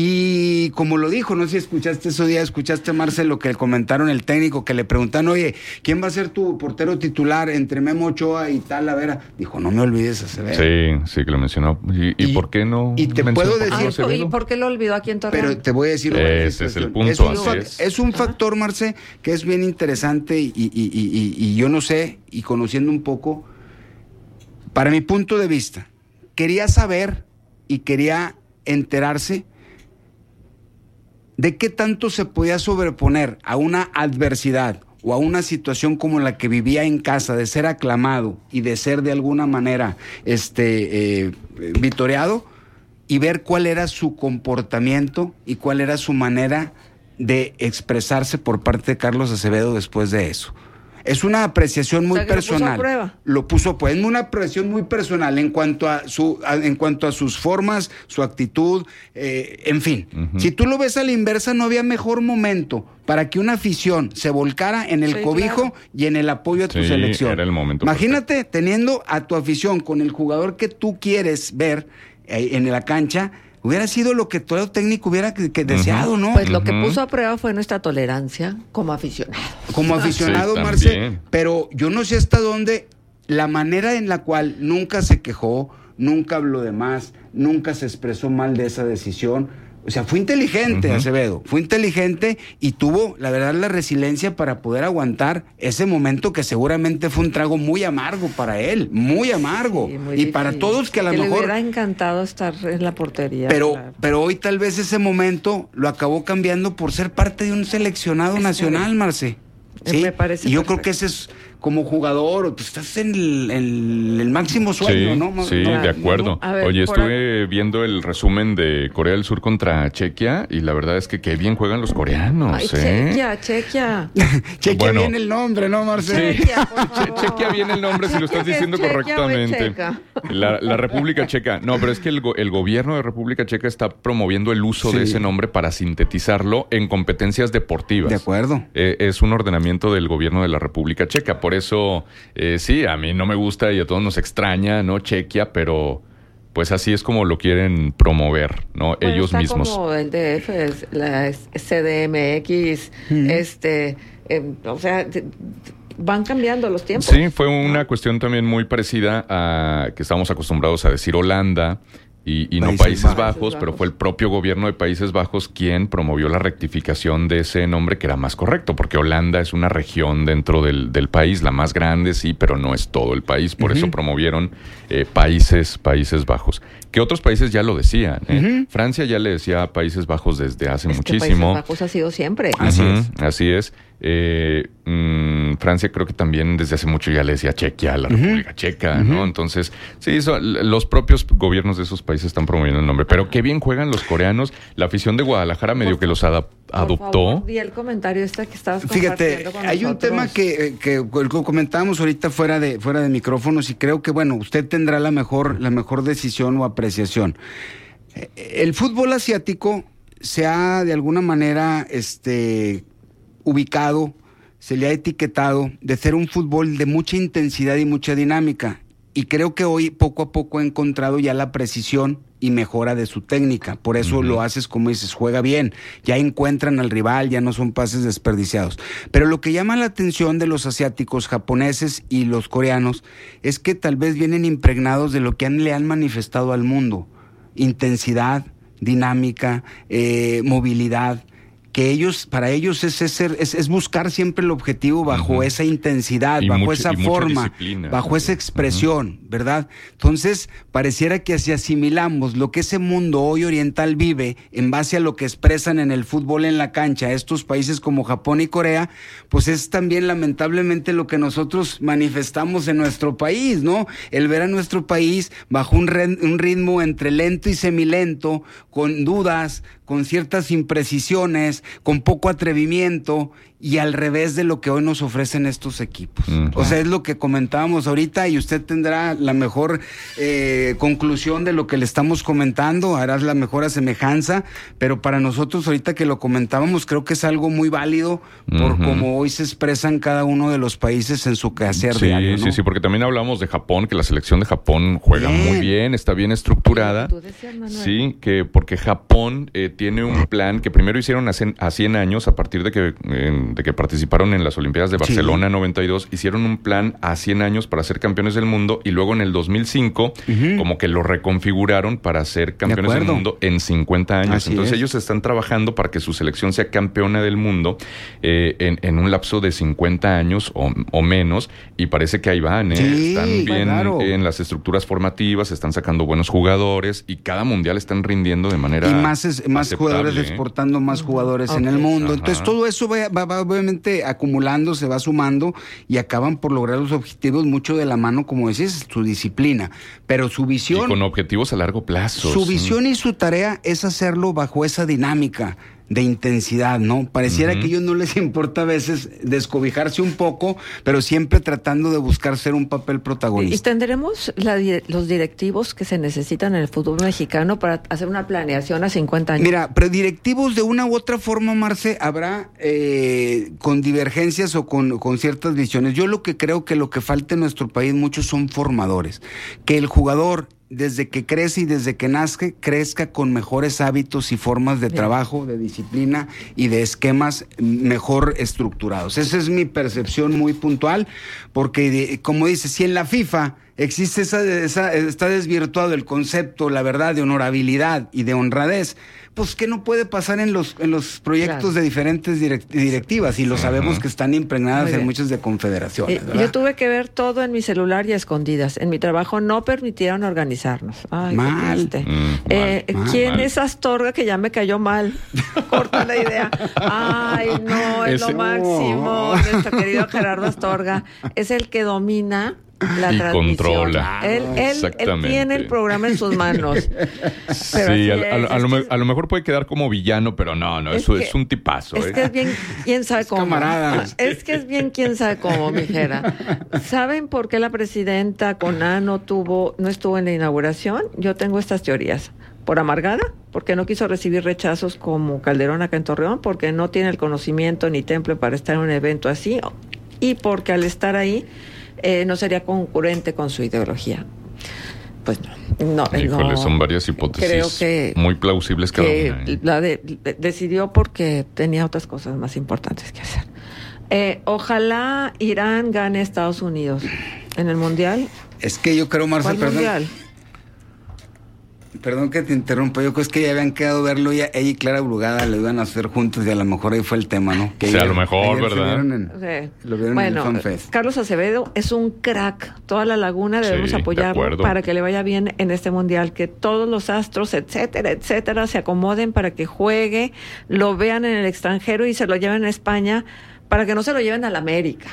y como lo dijo, no sé si escuchaste ese día, escuchaste, Marcelo, que le comentaron el técnico, que le preguntan, oye, ¿quién va a ser tu portero titular entre Memo Ochoa y Talavera? Dijo, no me olvides Acevedo. Sí, sí, que lo mencionó. ¿Y, y, Y- por qué no? y te mencionó puedo por qué decir- no Ay, Acevedo? ¿y por qué lo olvidó aquí en Torreón? Pero te voy a decir... Ese es el punto, Es un, así fac- es. es un factor, Marce, que es bien interesante y, y, y, y, y yo no sé, y conociendo un poco, para mi punto de vista, quería saber y quería enterarse de qué tanto se podía sobreponer a una adversidad o a una situación como la que vivía en casa, de ser aclamado y de ser de alguna manera este eh, vitoreado, y ver cuál era su comportamiento y cuál era su manera de expresarse por parte de Carlos Acevedo después de eso. Es una apreciación muy o sea, personal. Lo puso a prueba. Lo puso pues, es una apreciación muy personal en cuanto a su, a, en cuanto a sus formas, su actitud, eh, en fin. Uh-huh. Si tú lo ves a la inversa, no había mejor momento para que una afición se volcara en el sí, cobijo claro. y en el apoyo a tu sí, selección. Era el momento. Imagínate perfecto. teniendo a tu afición con el jugador que tú quieres ver eh, en la cancha. Hubiera sido lo que todo técnico hubiera que, que deseado, uh-huh. ¿no? Pues lo uh-huh. que puso a prueba fue nuestra tolerancia como aficionado. Como aficionado, sí, Marce, pero yo no sé hasta dónde la manera en la cual nunca se quejó, nunca habló de más, nunca se expresó mal de esa decisión. O sea, fue inteligente, uh-huh. Acevedo, fue inteligente y tuvo, la verdad, la resiliencia para poder aguantar ese momento que seguramente fue un trago muy amargo para él, muy amargo. Sí, muy y difícil. Para todos que a lo que mejor... le hubiera encantado estar en la portería. Pero, claro. pero hoy tal vez ese momento lo acabó cambiando por ser parte de un seleccionado es nacional, que... Marce. ¿Sí? Me parece y yo perfecto. Creo que ese es... Como jugador, pues estás en el, el, el máximo sueño, sí, ¿no? Sí, no, de acuerdo. No, ver, Oye, estuve a... viendo el resumen de Corea del Sur contra Chequia y la verdad es que qué bien juegan los coreanos, Ay, ¿eh? Chequia, Chequia. Chequia bueno, viene el nombre, ¿no, Marcelo? Sí. Chequia, por favor. Chequia viene el nombre si lo estás diciendo correctamente. La, la República Checa. No, pero es que el, el gobierno de República Checa está promoviendo el uso sí. de ese nombre para sintetizarlo en competencias deportivas. De acuerdo. Eh, es un ordenamiento del gobierno de la República Checa. Por eso... Eh, sí, a mí no me gusta y a todos nos extraña, ¿no? Chequia, pero pues así es como lo quieren promover, ¿no? Bueno, ellos está mismos. Como el D F, la C D M X, mm. este, eh, o sea, van cambiando los tiempos. Sí, fue una ah. cuestión también muy parecida a que estábamos acostumbrados a decir Holanda. Y, y no Países, Países Bajos, Bajos, pero fue el propio gobierno de Países Bajos quien promovió la rectificación de ese nombre que era más correcto, porque Holanda es una región dentro del, del país, la más grande, sí, pero no es todo el país, por uh-huh. eso promovieron eh, Países, Países Bajos. Que otros países ya lo decían, ¿eh? Uh-huh. Francia ya le decía a Países Bajos desde hace es muchísimo. Que Países Bajos ha sido siempre. Así uh-huh, es. Así es. Eh, mmm, Francia creo que también desde hace mucho ya le decía Chequia a la uh-huh. República Checa, uh-huh. ¿no? Entonces, sí, eso, los propios gobiernos de esos países están promoviendo el nombre. Pero qué bien juegan los coreanos. La afición de Guadalajara medio por que los adap- adoptó. Y el comentario este que estabas Fíjate, con hay nosotros. un tema que, que, que comentábamos ahorita fuera de, fuera de micrófonos y creo que, bueno, usted tendrá la mejor, la mejor decisión o apreciación. El fútbol asiático se ha de alguna manera este, ubicado, se le ha etiquetado de ser un fútbol de mucha intensidad y mucha dinámica. Y creo que hoy poco a poco ha encontrado ya la precisión y mejora de su técnica. Por eso uh-huh. lo haces, como dices, juega bien. Ya encuentran al rival, ya no son pases desperdiciados. Pero lo que llama la atención de los asiáticos, japoneses y los coreanos es que tal vez vienen impregnados de lo que han, le han manifestado al mundo. Intensidad, dinámica, eh, movilidad, que ellos, para ellos es, es, es, es buscar siempre el objetivo bajo uh-huh. esa intensidad, y bajo mucho, esa forma, bajo también. Esa expresión, uh-huh. ¿verdad? Entonces, pareciera que si asimilamos lo que ese mundo hoy oriental vive en base a lo que expresan en el fútbol en la cancha, estos países como Japón y Corea, pues es también lamentablemente lo que nosotros manifestamos en nuestro país, ¿no? El ver a nuestro país bajo un, re, un ritmo entre lento y semilento, con dudas, con ciertas imprecisiones, con poco atrevimiento y al revés de lo que hoy nos ofrecen estos equipos. Uh-huh. O sea, es lo que comentábamos ahorita y usted tendrá la mejor eh, conclusión de lo que le estamos comentando, harás la mejor asemejanza, pero para nosotros ahorita que lo comentábamos creo que es algo muy válido por uh-huh. cómo hoy se expresan cada uno de los países en su quehacer sí, diario, ¿no? Sí, sí, porque también hablamos de Japón, que la selección de Japón juega bien. muy bien, está bien estructurada. Tú decías, Manuel. Sí, que porque Japón eh, tiene un plan que primero hicieron a cien años a partir de que... Eh, de que participaron en las Olimpiadas de Barcelona sí. noventa y dos, hicieron un plan a cien años para ser campeones del mundo y luego en el dos mil cinco uh-huh. como que lo reconfiguraron para ser campeones del mundo en cincuenta años. Así Entonces es. ellos están trabajando para que su selección sea campeona del mundo eh, en, en un lapso de cincuenta años o, o menos y parece que ahí van, ¿eh? Sí, están bien claro. en las estructuras formativas, están sacando buenos jugadores y cada mundial están rindiendo de manera y más, es, más jugadores ¿eh? exportando más jugadores okay. en el mundo. Ajá. Entonces todo eso va, va, va obviamente acumulando, se va sumando y acaban por lograr los objetivos mucho de la mano, como decís, su disciplina, pero su visión... Y con objetivos a largo plazo. Su visión y su tarea es hacerlo bajo esa dinámica. de intensidad, ¿no? Pareciera Ujú. que a ellos no les importa a veces descobijarse un poco, pero siempre tratando de buscar ser un papel ¿Y protagonista. tendremos la di- los directivos que se necesitan en el fútbol mexicano para hacer una planeación a cincuenta años? Mira, pero directivos de una u otra forma, Marce, habrá eh, con divergencias o con, con ciertas visiones. Yo lo que creo que lo que falta en nuestro país muchos son formadores. Que el jugador, desde que crece y desde que nace, crezca con mejores hábitos y formas de Bien. trabajo, de disciplina y de esquemas mejor estructurados. Esa es mi percepción muy puntual, porque de- como dice, si en la FIFA existe esa, esa, está desvirtuado el concepto, la verdad, de honorabilidad y de honradez, pues ¿qué no puede pasar en los, en los proyectos Claro. de diferentes direct- directivas? Y lo sabemos que están impregnadas Muy en bien. muchas de confederaciones, Eh, ¿verdad? yo tuve que ver todo en mi celular y a escondidas. En mi trabajo no permitieron organizarnos. Ay, Mal. qué triste. Mm, Eh, mal, mal, ¿Quién mal. es Astorga? Que ya me cayó mal. Corta la idea. Ay, no, es Ese- lo máximo. Nuestro querido Gerardo Astorga es el que domina la Y transmisión. controla. Él, él, él Exactamente. tiene el programa en sus manos. Sí, Pero así a, a- es, a es lo, que- me- a lo mejor puede quedar como villano, pero no, no, Es eso que- es un tipazo. Es ¿eh? que es bien, quién sabe cómo. camarada. Es que es bien, quién sabe cómo, mijera. ¿Saben por qué la presidenta Conan no tuvo, no estuvo en la inauguración? Yo tengo estas teorías. Por amargada, porque no quiso recibir rechazos como Calderón acá en Torreón, porque no tiene el conocimiento ni temple para estar en un evento así, y porque al estar ahí eh, no sería concurrente con su ideología. Pues no, no, Híjole, no. son varias hipótesis Creo que muy plausibles cada que una. ¿eh? la de- de- decidió porque tenía otras cosas más importantes que hacer. Eh, ojalá Irán gane a Estados Unidos en el Mundial. Es que yo creo, Marce, ¿Cuál perdón, Mundial? perdón que te interrumpa, yo creo es que ya habían quedado verlo, ya ella y Clara Brugada lo iban a hacer juntos y a lo mejor ahí fue el tema, ¿no? Que Sí, a ayer- lo mejor, ayer se ¿verdad? vieron en- Sí. Lo vieron Bueno, en el FanFest. Carlos Acevedo es un crack. Toda la laguna debemos Sí, de apoyarlo acuerdo. para que le vaya bien en este mundial. Que todos los astros, etcétera, etcétera, se acomoden para que juegue, lo vean en el extranjero y se lo lleven a España para que no se lo lleven a la América.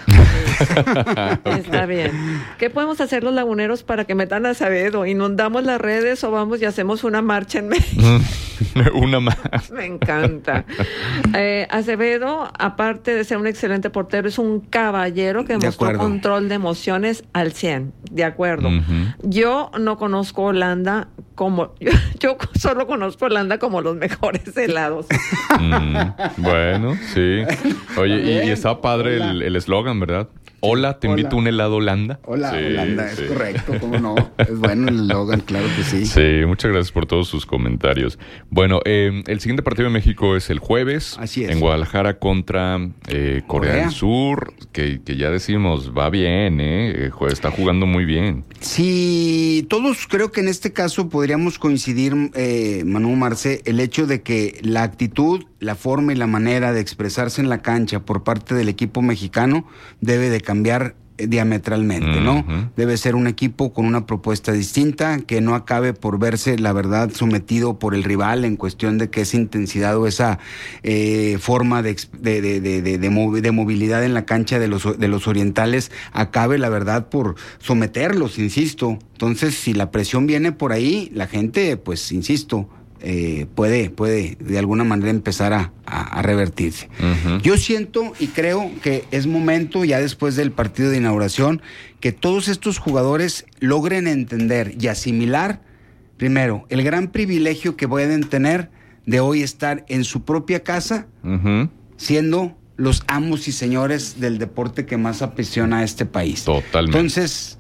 Está bien. ¿Qué podemos hacer los laguneros para que metan a Acevedo? ¿Inundamos las redes o vamos y hacemos una marcha en México? Una más. Me encanta. Eh, Acevedo, aparte de ser un excelente portero, es un caballero que De mostró acuerdo. control de emociones al cien. De acuerdo. Ujú. Yo no conozco Holanda como... Yo, yo solo conozco Holanda como los mejores helados. Mm, bueno, sí. Oye, y, y estaba padre el el eslogan, ¿verdad? Hola, te Hola. invito a un helado Holanda. Hola, Sí, Holanda, es sí. correcto, cómo no. Es bueno el eslogan, claro que sí. Sí, muchas gracias por todos sus comentarios. Bueno, eh, el siguiente partido de México es el jueves. Así es. En Guadalajara contra eh, Corea, Corea. del Sur, que, que ya decimos, va bien, ¿eh? Eh, jue- Está jugando muy bien. Sí, todos creo que en este caso podríamos coincidir, eh, Manu Marce, el hecho de que la actitud, la forma y la manera de expresarse en la cancha por parte del equipo mexicano debe de cambiar eh, diametralmente, ¿no? Ujú. Debe ser un equipo con una propuesta distinta, que no acabe por verse, la verdad, sometido por el rival en cuestión de que esa intensidad o esa eh, forma de, ex- de, de, de, de, de movi- de movilidad en la cancha de los, de los orientales acabe, la verdad, por someterlos, insisto. Entonces, si la presión viene por ahí, la gente, pues, insisto, eh, puede, puede de alguna manera empezar a, a, a revertirse. Ujú. Yo siento y creo que es momento, ya después del partido de inauguración, que todos estos jugadores logren entender y asimilar, primero, el gran privilegio que pueden tener de hoy estar en su propia casa, Ujú. siendo los amos y señores del deporte que más apasiona a este país. Totalmente. Entonces,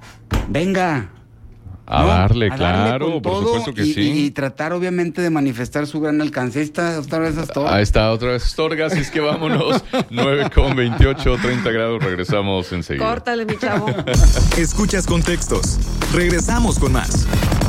venga. A ¿no? darle, A darle claro, con por todo supuesto que y, sí. y- y tratar obviamente de manifestar su gran alcance. Ahí está, otra vez hasta Ahí está otra vez Astorga, así es que vámonos. nueve con veintiocho, treinta grados, regresamos enseguida. Córtale, mi chavo. Escuchas Contextos. Regresamos con más.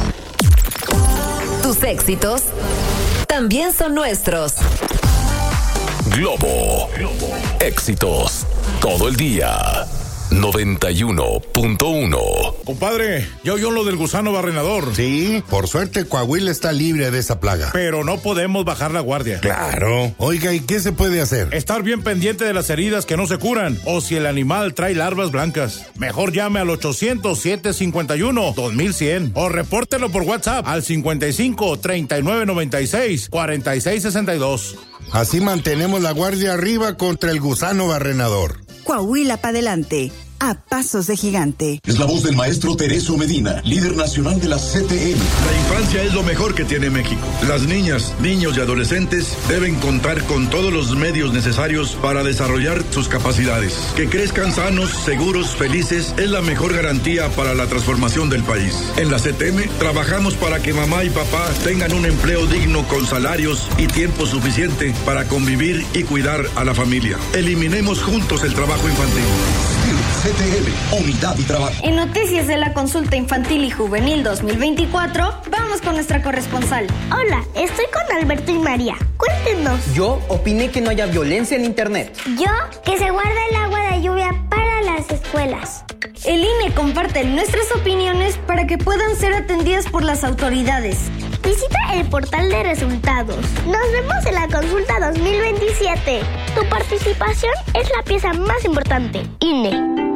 Tus éxitos también son nuestros. Globo. Éxitos todo el día. noventa y uno punto uno. Compadre, ¿ya oyó lo del gusano barrenador? Sí, por suerte Coahuila está libre de esa plaga. Pero no podemos bajar la guardia. Claro. Oiga, ¿y qué se puede hacer? Estar bien pendiente de las heridas que no se curan, o si el animal trae larvas blancas. Mejor llame al ochocientos, siete cincuenta y uno, dos mil cien o repórtelo por WhatsApp al cincuenta y cinco, treinta y nueve noventa y seis, cuarenta y seis sesenta y dos. Así mantenemos la guardia arriba contra el gusano barrenador. Coahuila para adelante, a pasos de gigante. Es la voz del maestro Teresio Medina, líder nacional de la C T M. La infancia es lo mejor que tiene México. Las niñas, niños y adolescentes deben contar con todos los medios necesarios para desarrollar sus capacidades. Que crezcan sanos, seguros, felices es la mejor garantía para la transformación del país. En la C T M trabajamos para que mamá y papá tengan un empleo digno con salarios y tiempo suficiente para convivir y cuidar a la familia. Eliminemos juntos el trabajo infantil. C T M, Unidad y Trabajo. En noticias de la consulta infantil y juvenil dos mil veinticuatro, vamos con nuestra corresponsal. Hola, estoy con Alberto y María. Cuéntenos. Yo opiné que no haya violencia en internet. Yo, que se guarda el agua de lluvia para las escuelas. El I N E comparte nuestras opiniones para que puedan ser atendidas por las autoridades. Visita el portal de resultados. Nos vemos en la consulta dos mil veintisiete. Tu participación es la pieza más importante. I N E.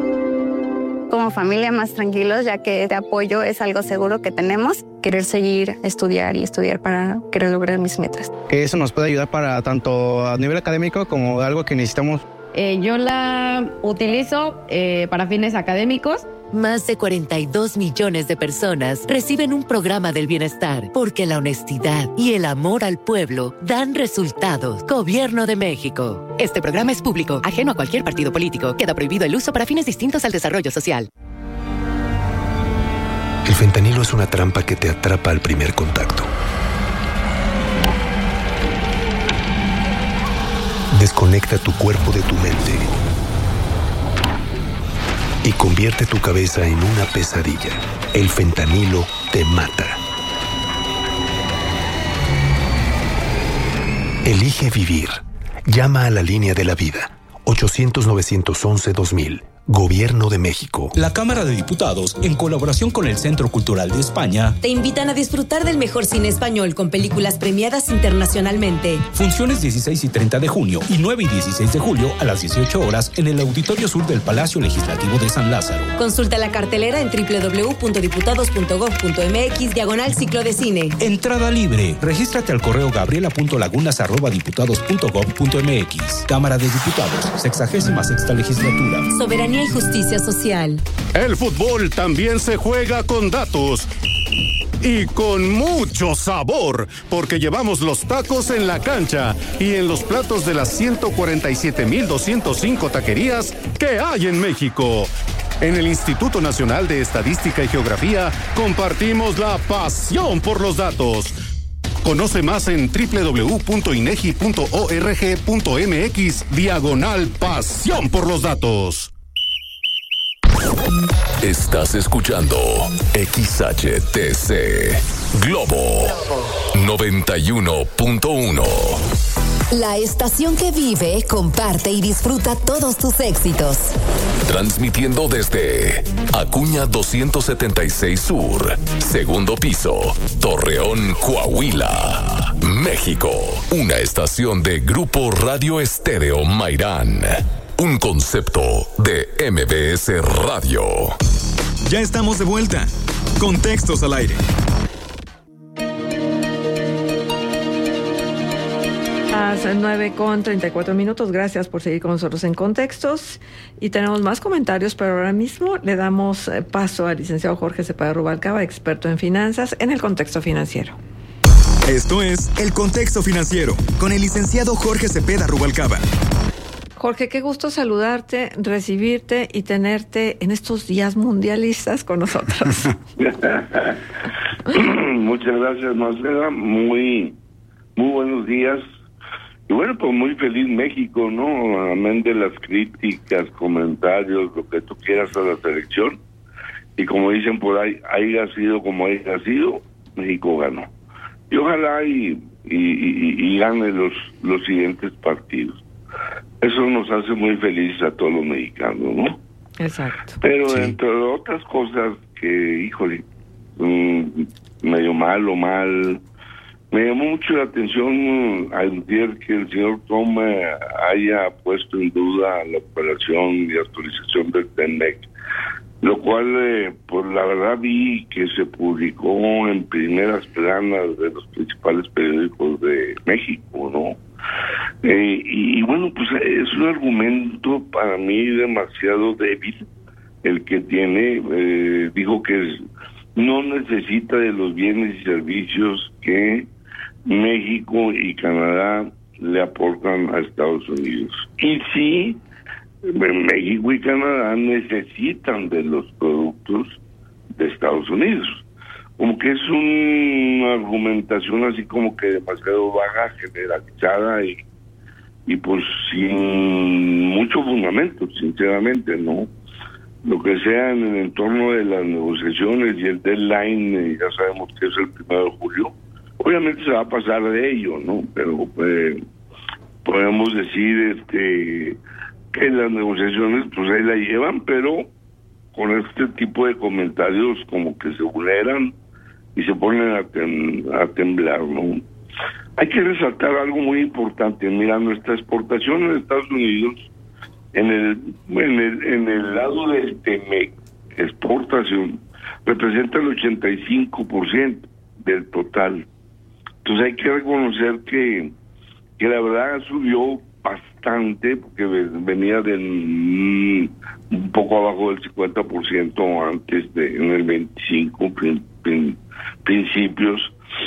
Como familia más tranquilos, ya que este apoyo es algo seguro que tenemos. Querer seguir, estudiar y estudiar para querer lograr mis metas. Que eso nos puede ayudar para tanto a nivel académico como algo que necesitamos. Eh, yo la utilizo eh, para fines académicos. Más de cuarenta y dos millones de personas reciben un programa del bienestar porque la honestidad y el amor al pueblo dan resultados. Gobierno de México. Este programa es público, ajeno a cualquier partido político. Queda prohibido el uso para fines distintos al desarrollo social. El fentanilo es una trampa que te atrapa al primer contacto. Desconecta tu cuerpo de tu mente y convierte tu cabeza en una pesadilla. El fentanilo te mata. Elige vivir. Llama a la línea de la vida. ochocientos, novecientos once, dos mil. Gobierno de México. La Cámara de Diputados, en colaboración con el Centro Cultural de España, te invitan a disfrutar del mejor cine español con películas premiadas internacionalmente. Funciones dieciséis y treinta de junio y nueve y dieciséis de julio a las dieciocho horas en el Auditorio Sur del Palacio Legislativo de San Lázaro. Consulta la cartelera en doble u doble u doble u punto diputados punto gob punto eme equis diagonal ciclo de cine. Entrada libre. Regístrate al correo gabriela punto lagunas arroba diputados punto gob punto eme equis. Cámara de Diputados, sexagésima sexta legislatura. Soberanía y justicia social. El fútbol también se juega con datos. Y con mucho sabor, porque llevamos los tacos en la cancha y en los platos de las ciento cuarenta y siete mil doscientas cinco taquerías que hay en México. En el Instituto Nacional de Estadística y Geografía compartimos la pasión por los datos. Conoce más en doble u doble u doble u punto inegi punto org punto eme equis diagonal pasión por los datos. Estás escuchando X H T C Globo noventa y uno punto uno. La estación que vive, comparte y disfruta todos tus éxitos. Transmitiendo desde Acuña doscientos setenta y seis Sur, segundo piso, Torreón, Coahuila, México. Una estación de Grupo Radio Estéreo Mairán. Un concepto de M B S Radio. Ya estamos de vuelta. Contextos al aire. Las nueve con treinta y cuatro minutos. Gracias por seguir con nosotros en Contextos. Y tenemos más comentarios, pero ahora mismo le damos paso al licenciado Jorge Cepeda Rubalcaba, experto en finanzas, en el contexto financiero. Esto es El Contexto Financiero, con el licenciado Jorge Cepeda Rubalcaba. Jorge, qué gusto saludarte, recibirte y tenerte en estos días mundialistas con nosotros. Muchas gracias, Marcela. Muy, muy buenos días. Y bueno, pues muy feliz México, ¿no? Amén de las críticas, comentarios, lo que tú quieras a la selección. Y como dicen por ahí, haya sido como haya sido, México ganó. Y ojalá y, y, y, y gane los, los siguientes partidos. Eso nos hace muy felices a todos los mexicanos, ¿no? Exacto. Pero sí. entre otras cosas que, híjole, mmm, medio mal o mal, me llamó mucho la atención ayer que el señor Trump haya puesto en duda la operación de actualización del TEMEC, lo cual, eh, pues la verdad vi que se publicó en primeras planas de los principales periódicos de México, ¿no? Eh, y, y bueno, pues es un argumento para mí demasiado débil el que tiene. Eh, dijo que es, no necesita de los bienes y servicios que México y Canadá le aportan a Estados Unidos. Y sí, México y Canadá necesitan de los productos de Estados Unidos. Como que es una argumentación así como que demasiado vaga, generalizada y, y pues sin mucho fundamento, sinceramente, ¿no? Lo que sea en el entorno de las negociaciones y el deadline, eh, ya sabemos que es el primero de julio, obviamente se va a pasar de ello, ¿no? Pero eh, podemos decir este que las negociaciones pues ahí la llevan, pero con este tipo de comentarios como que se vulneran y se ponen a, tem a temblar, ¿no? Hay que resaltar algo muy importante. Mira, nuestra exportación en Estados Unidos, en el en el, en el lado del TEMEC, exportación, representa el ochenta y cinco por ciento del total. Entonces hay que reconocer que, que la verdad subió bastante, porque venía de un poco abajo del cincuenta por ciento antes de, en el veinticinco prin, prin, principios,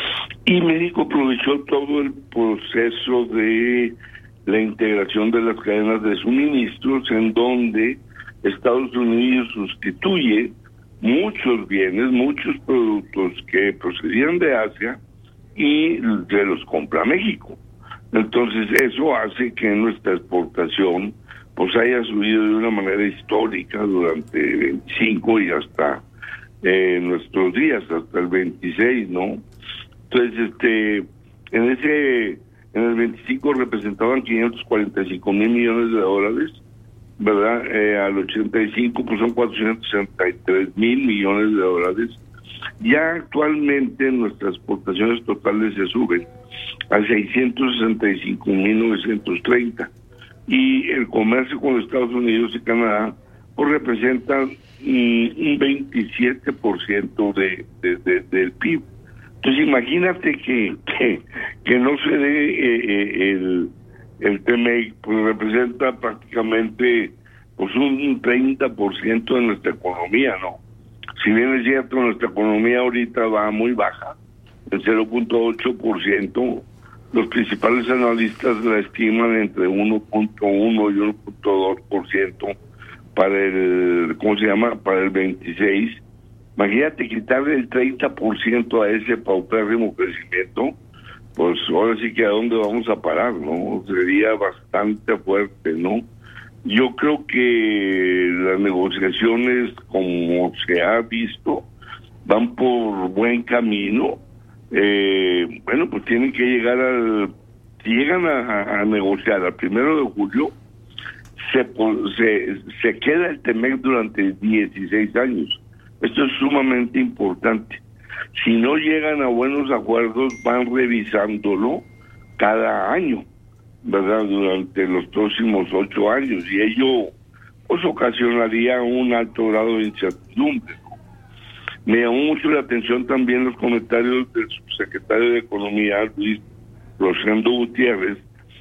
y México aprovechó todo el proceso de la integración de las cadenas de suministros, en donde Estados Unidos sustituye muchos bienes, muchos productos que procedían de Asia y se los compra México. Entonces eso hace que nuestra exportación pues haya subido de una manera histórica durante veinticinco y hasta eh, nuestros días, hasta el veintiséis, ¿no? Entonces, este, en ese, en el veinticinco representaban quinientos cuarenta y cinco mil millones de dólares, ¿verdad? Eh, al ochenta y cinco pues son cuatrocientos sesenta y tres mil millones de dólares. Ya actualmente nuestras exportaciones totales se suben a seiscientos sesenta y cinco mil novecientos treinta, y el comercio con Estados Unidos y Canadá pues representa mm, un veintisiete por ciento de, de, de, del P I B. Entonces imagínate que que, que no se dé eh, eh, el, el TEMEC, pues representa prácticamente pues un treinta por ciento de nuestra economía, ¿no? Si bien es cierto, nuestra economía ahorita va muy baja, el cero punto ocho por ciento, los principales analistas la estiman entre uno punto uno y uno punto dos por ciento para el, ¿cómo se llama? Para el veintiséis. Imagínate quitarle el treinta por ciento a ese paupérrimo crecimiento, pues ahora sí que a dónde vamos a parar, ¿no? Sería bastante fuerte, ¿no? Yo creo que las negociaciones, como se ha visto, van por buen camino. Eh, bueno, pues tienen que llegar al... Si llegan a, a negociar al primero de julio, se, se, se queda el TEMEC durante dieciséis años. Esto es sumamente importante. Si no llegan a buenos acuerdos, van revisándolo cada año, ¿verdad? Durante los próximos ocho años, y ello pues ocasionaría un alto grado de incertidumbre. Me llamó mucho la atención también los comentarios del subsecretario de Economía, Luis Rosendo Gutiérrez.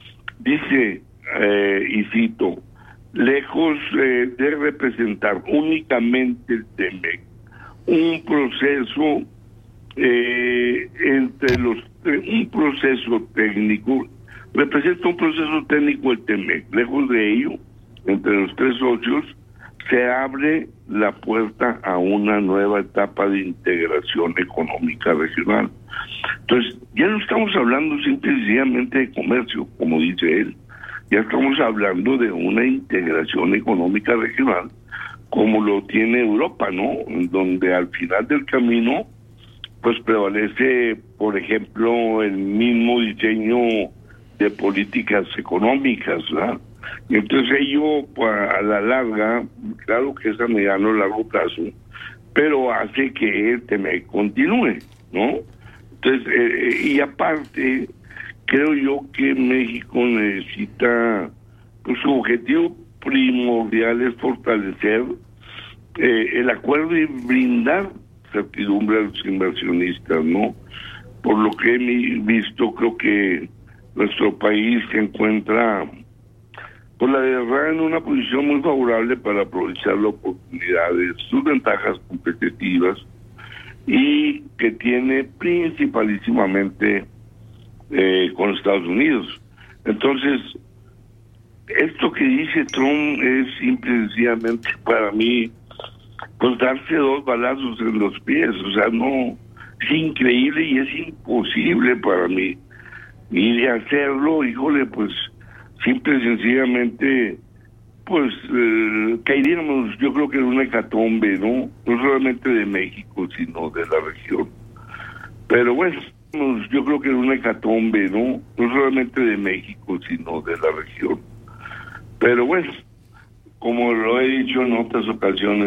Dice, eh, y cito, lejos eh, de representar únicamente el TEMEC, un proceso eh, entre los un proceso técnico, representa un proceso técnico el TEMEC. Lejos de ello, entre los tres socios, se abre la puerta a una nueva etapa de integración económica regional. Entonces, ya no estamos hablando simple y sencillamente de comercio, como dice él, ya estamos hablando de una integración económica regional, como lo tiene Europa, ¿no? Donde al final del camino, pues prevalece, por ejemplo, el mismo diseño de políticas económicas, ¿verdad? Y entonces ello, pues, a la larga, claro que es a mediano o largo plazo, pero hace que el tema continúe, ¿no? Entonces, eh, y aparte, creo yo que México necesita, pues su objetivo primordial es fortalecer eh, el acuerdo y brindar certidumbre a los inversionistas, ¿no? Por lo que he visto, creo que nuestro país se encuentra, pues la verdad, en una posición muy favorable para aprovechar las oportunidades, sus ventajas competitivas, y que tiene principalísimamente eh, con Estados Unidos. Entonces, esto que dice Trump es simple y sencillamente para mí, pues darse dos balazos en los pies, o sea, no, es increíble y es imposible para mí. Y de hacerlo, híjole, pues simple y sencillamente, pues eh, caeríamos, yo creo que en una hecatombe, ¿no? No solamente de México, sino de la región. Pero bueno, yo creo que en una hecatombe, ¿no? No solamente de México, sino de la región. Pero bueno, como lo he dicho en otras ocasiones,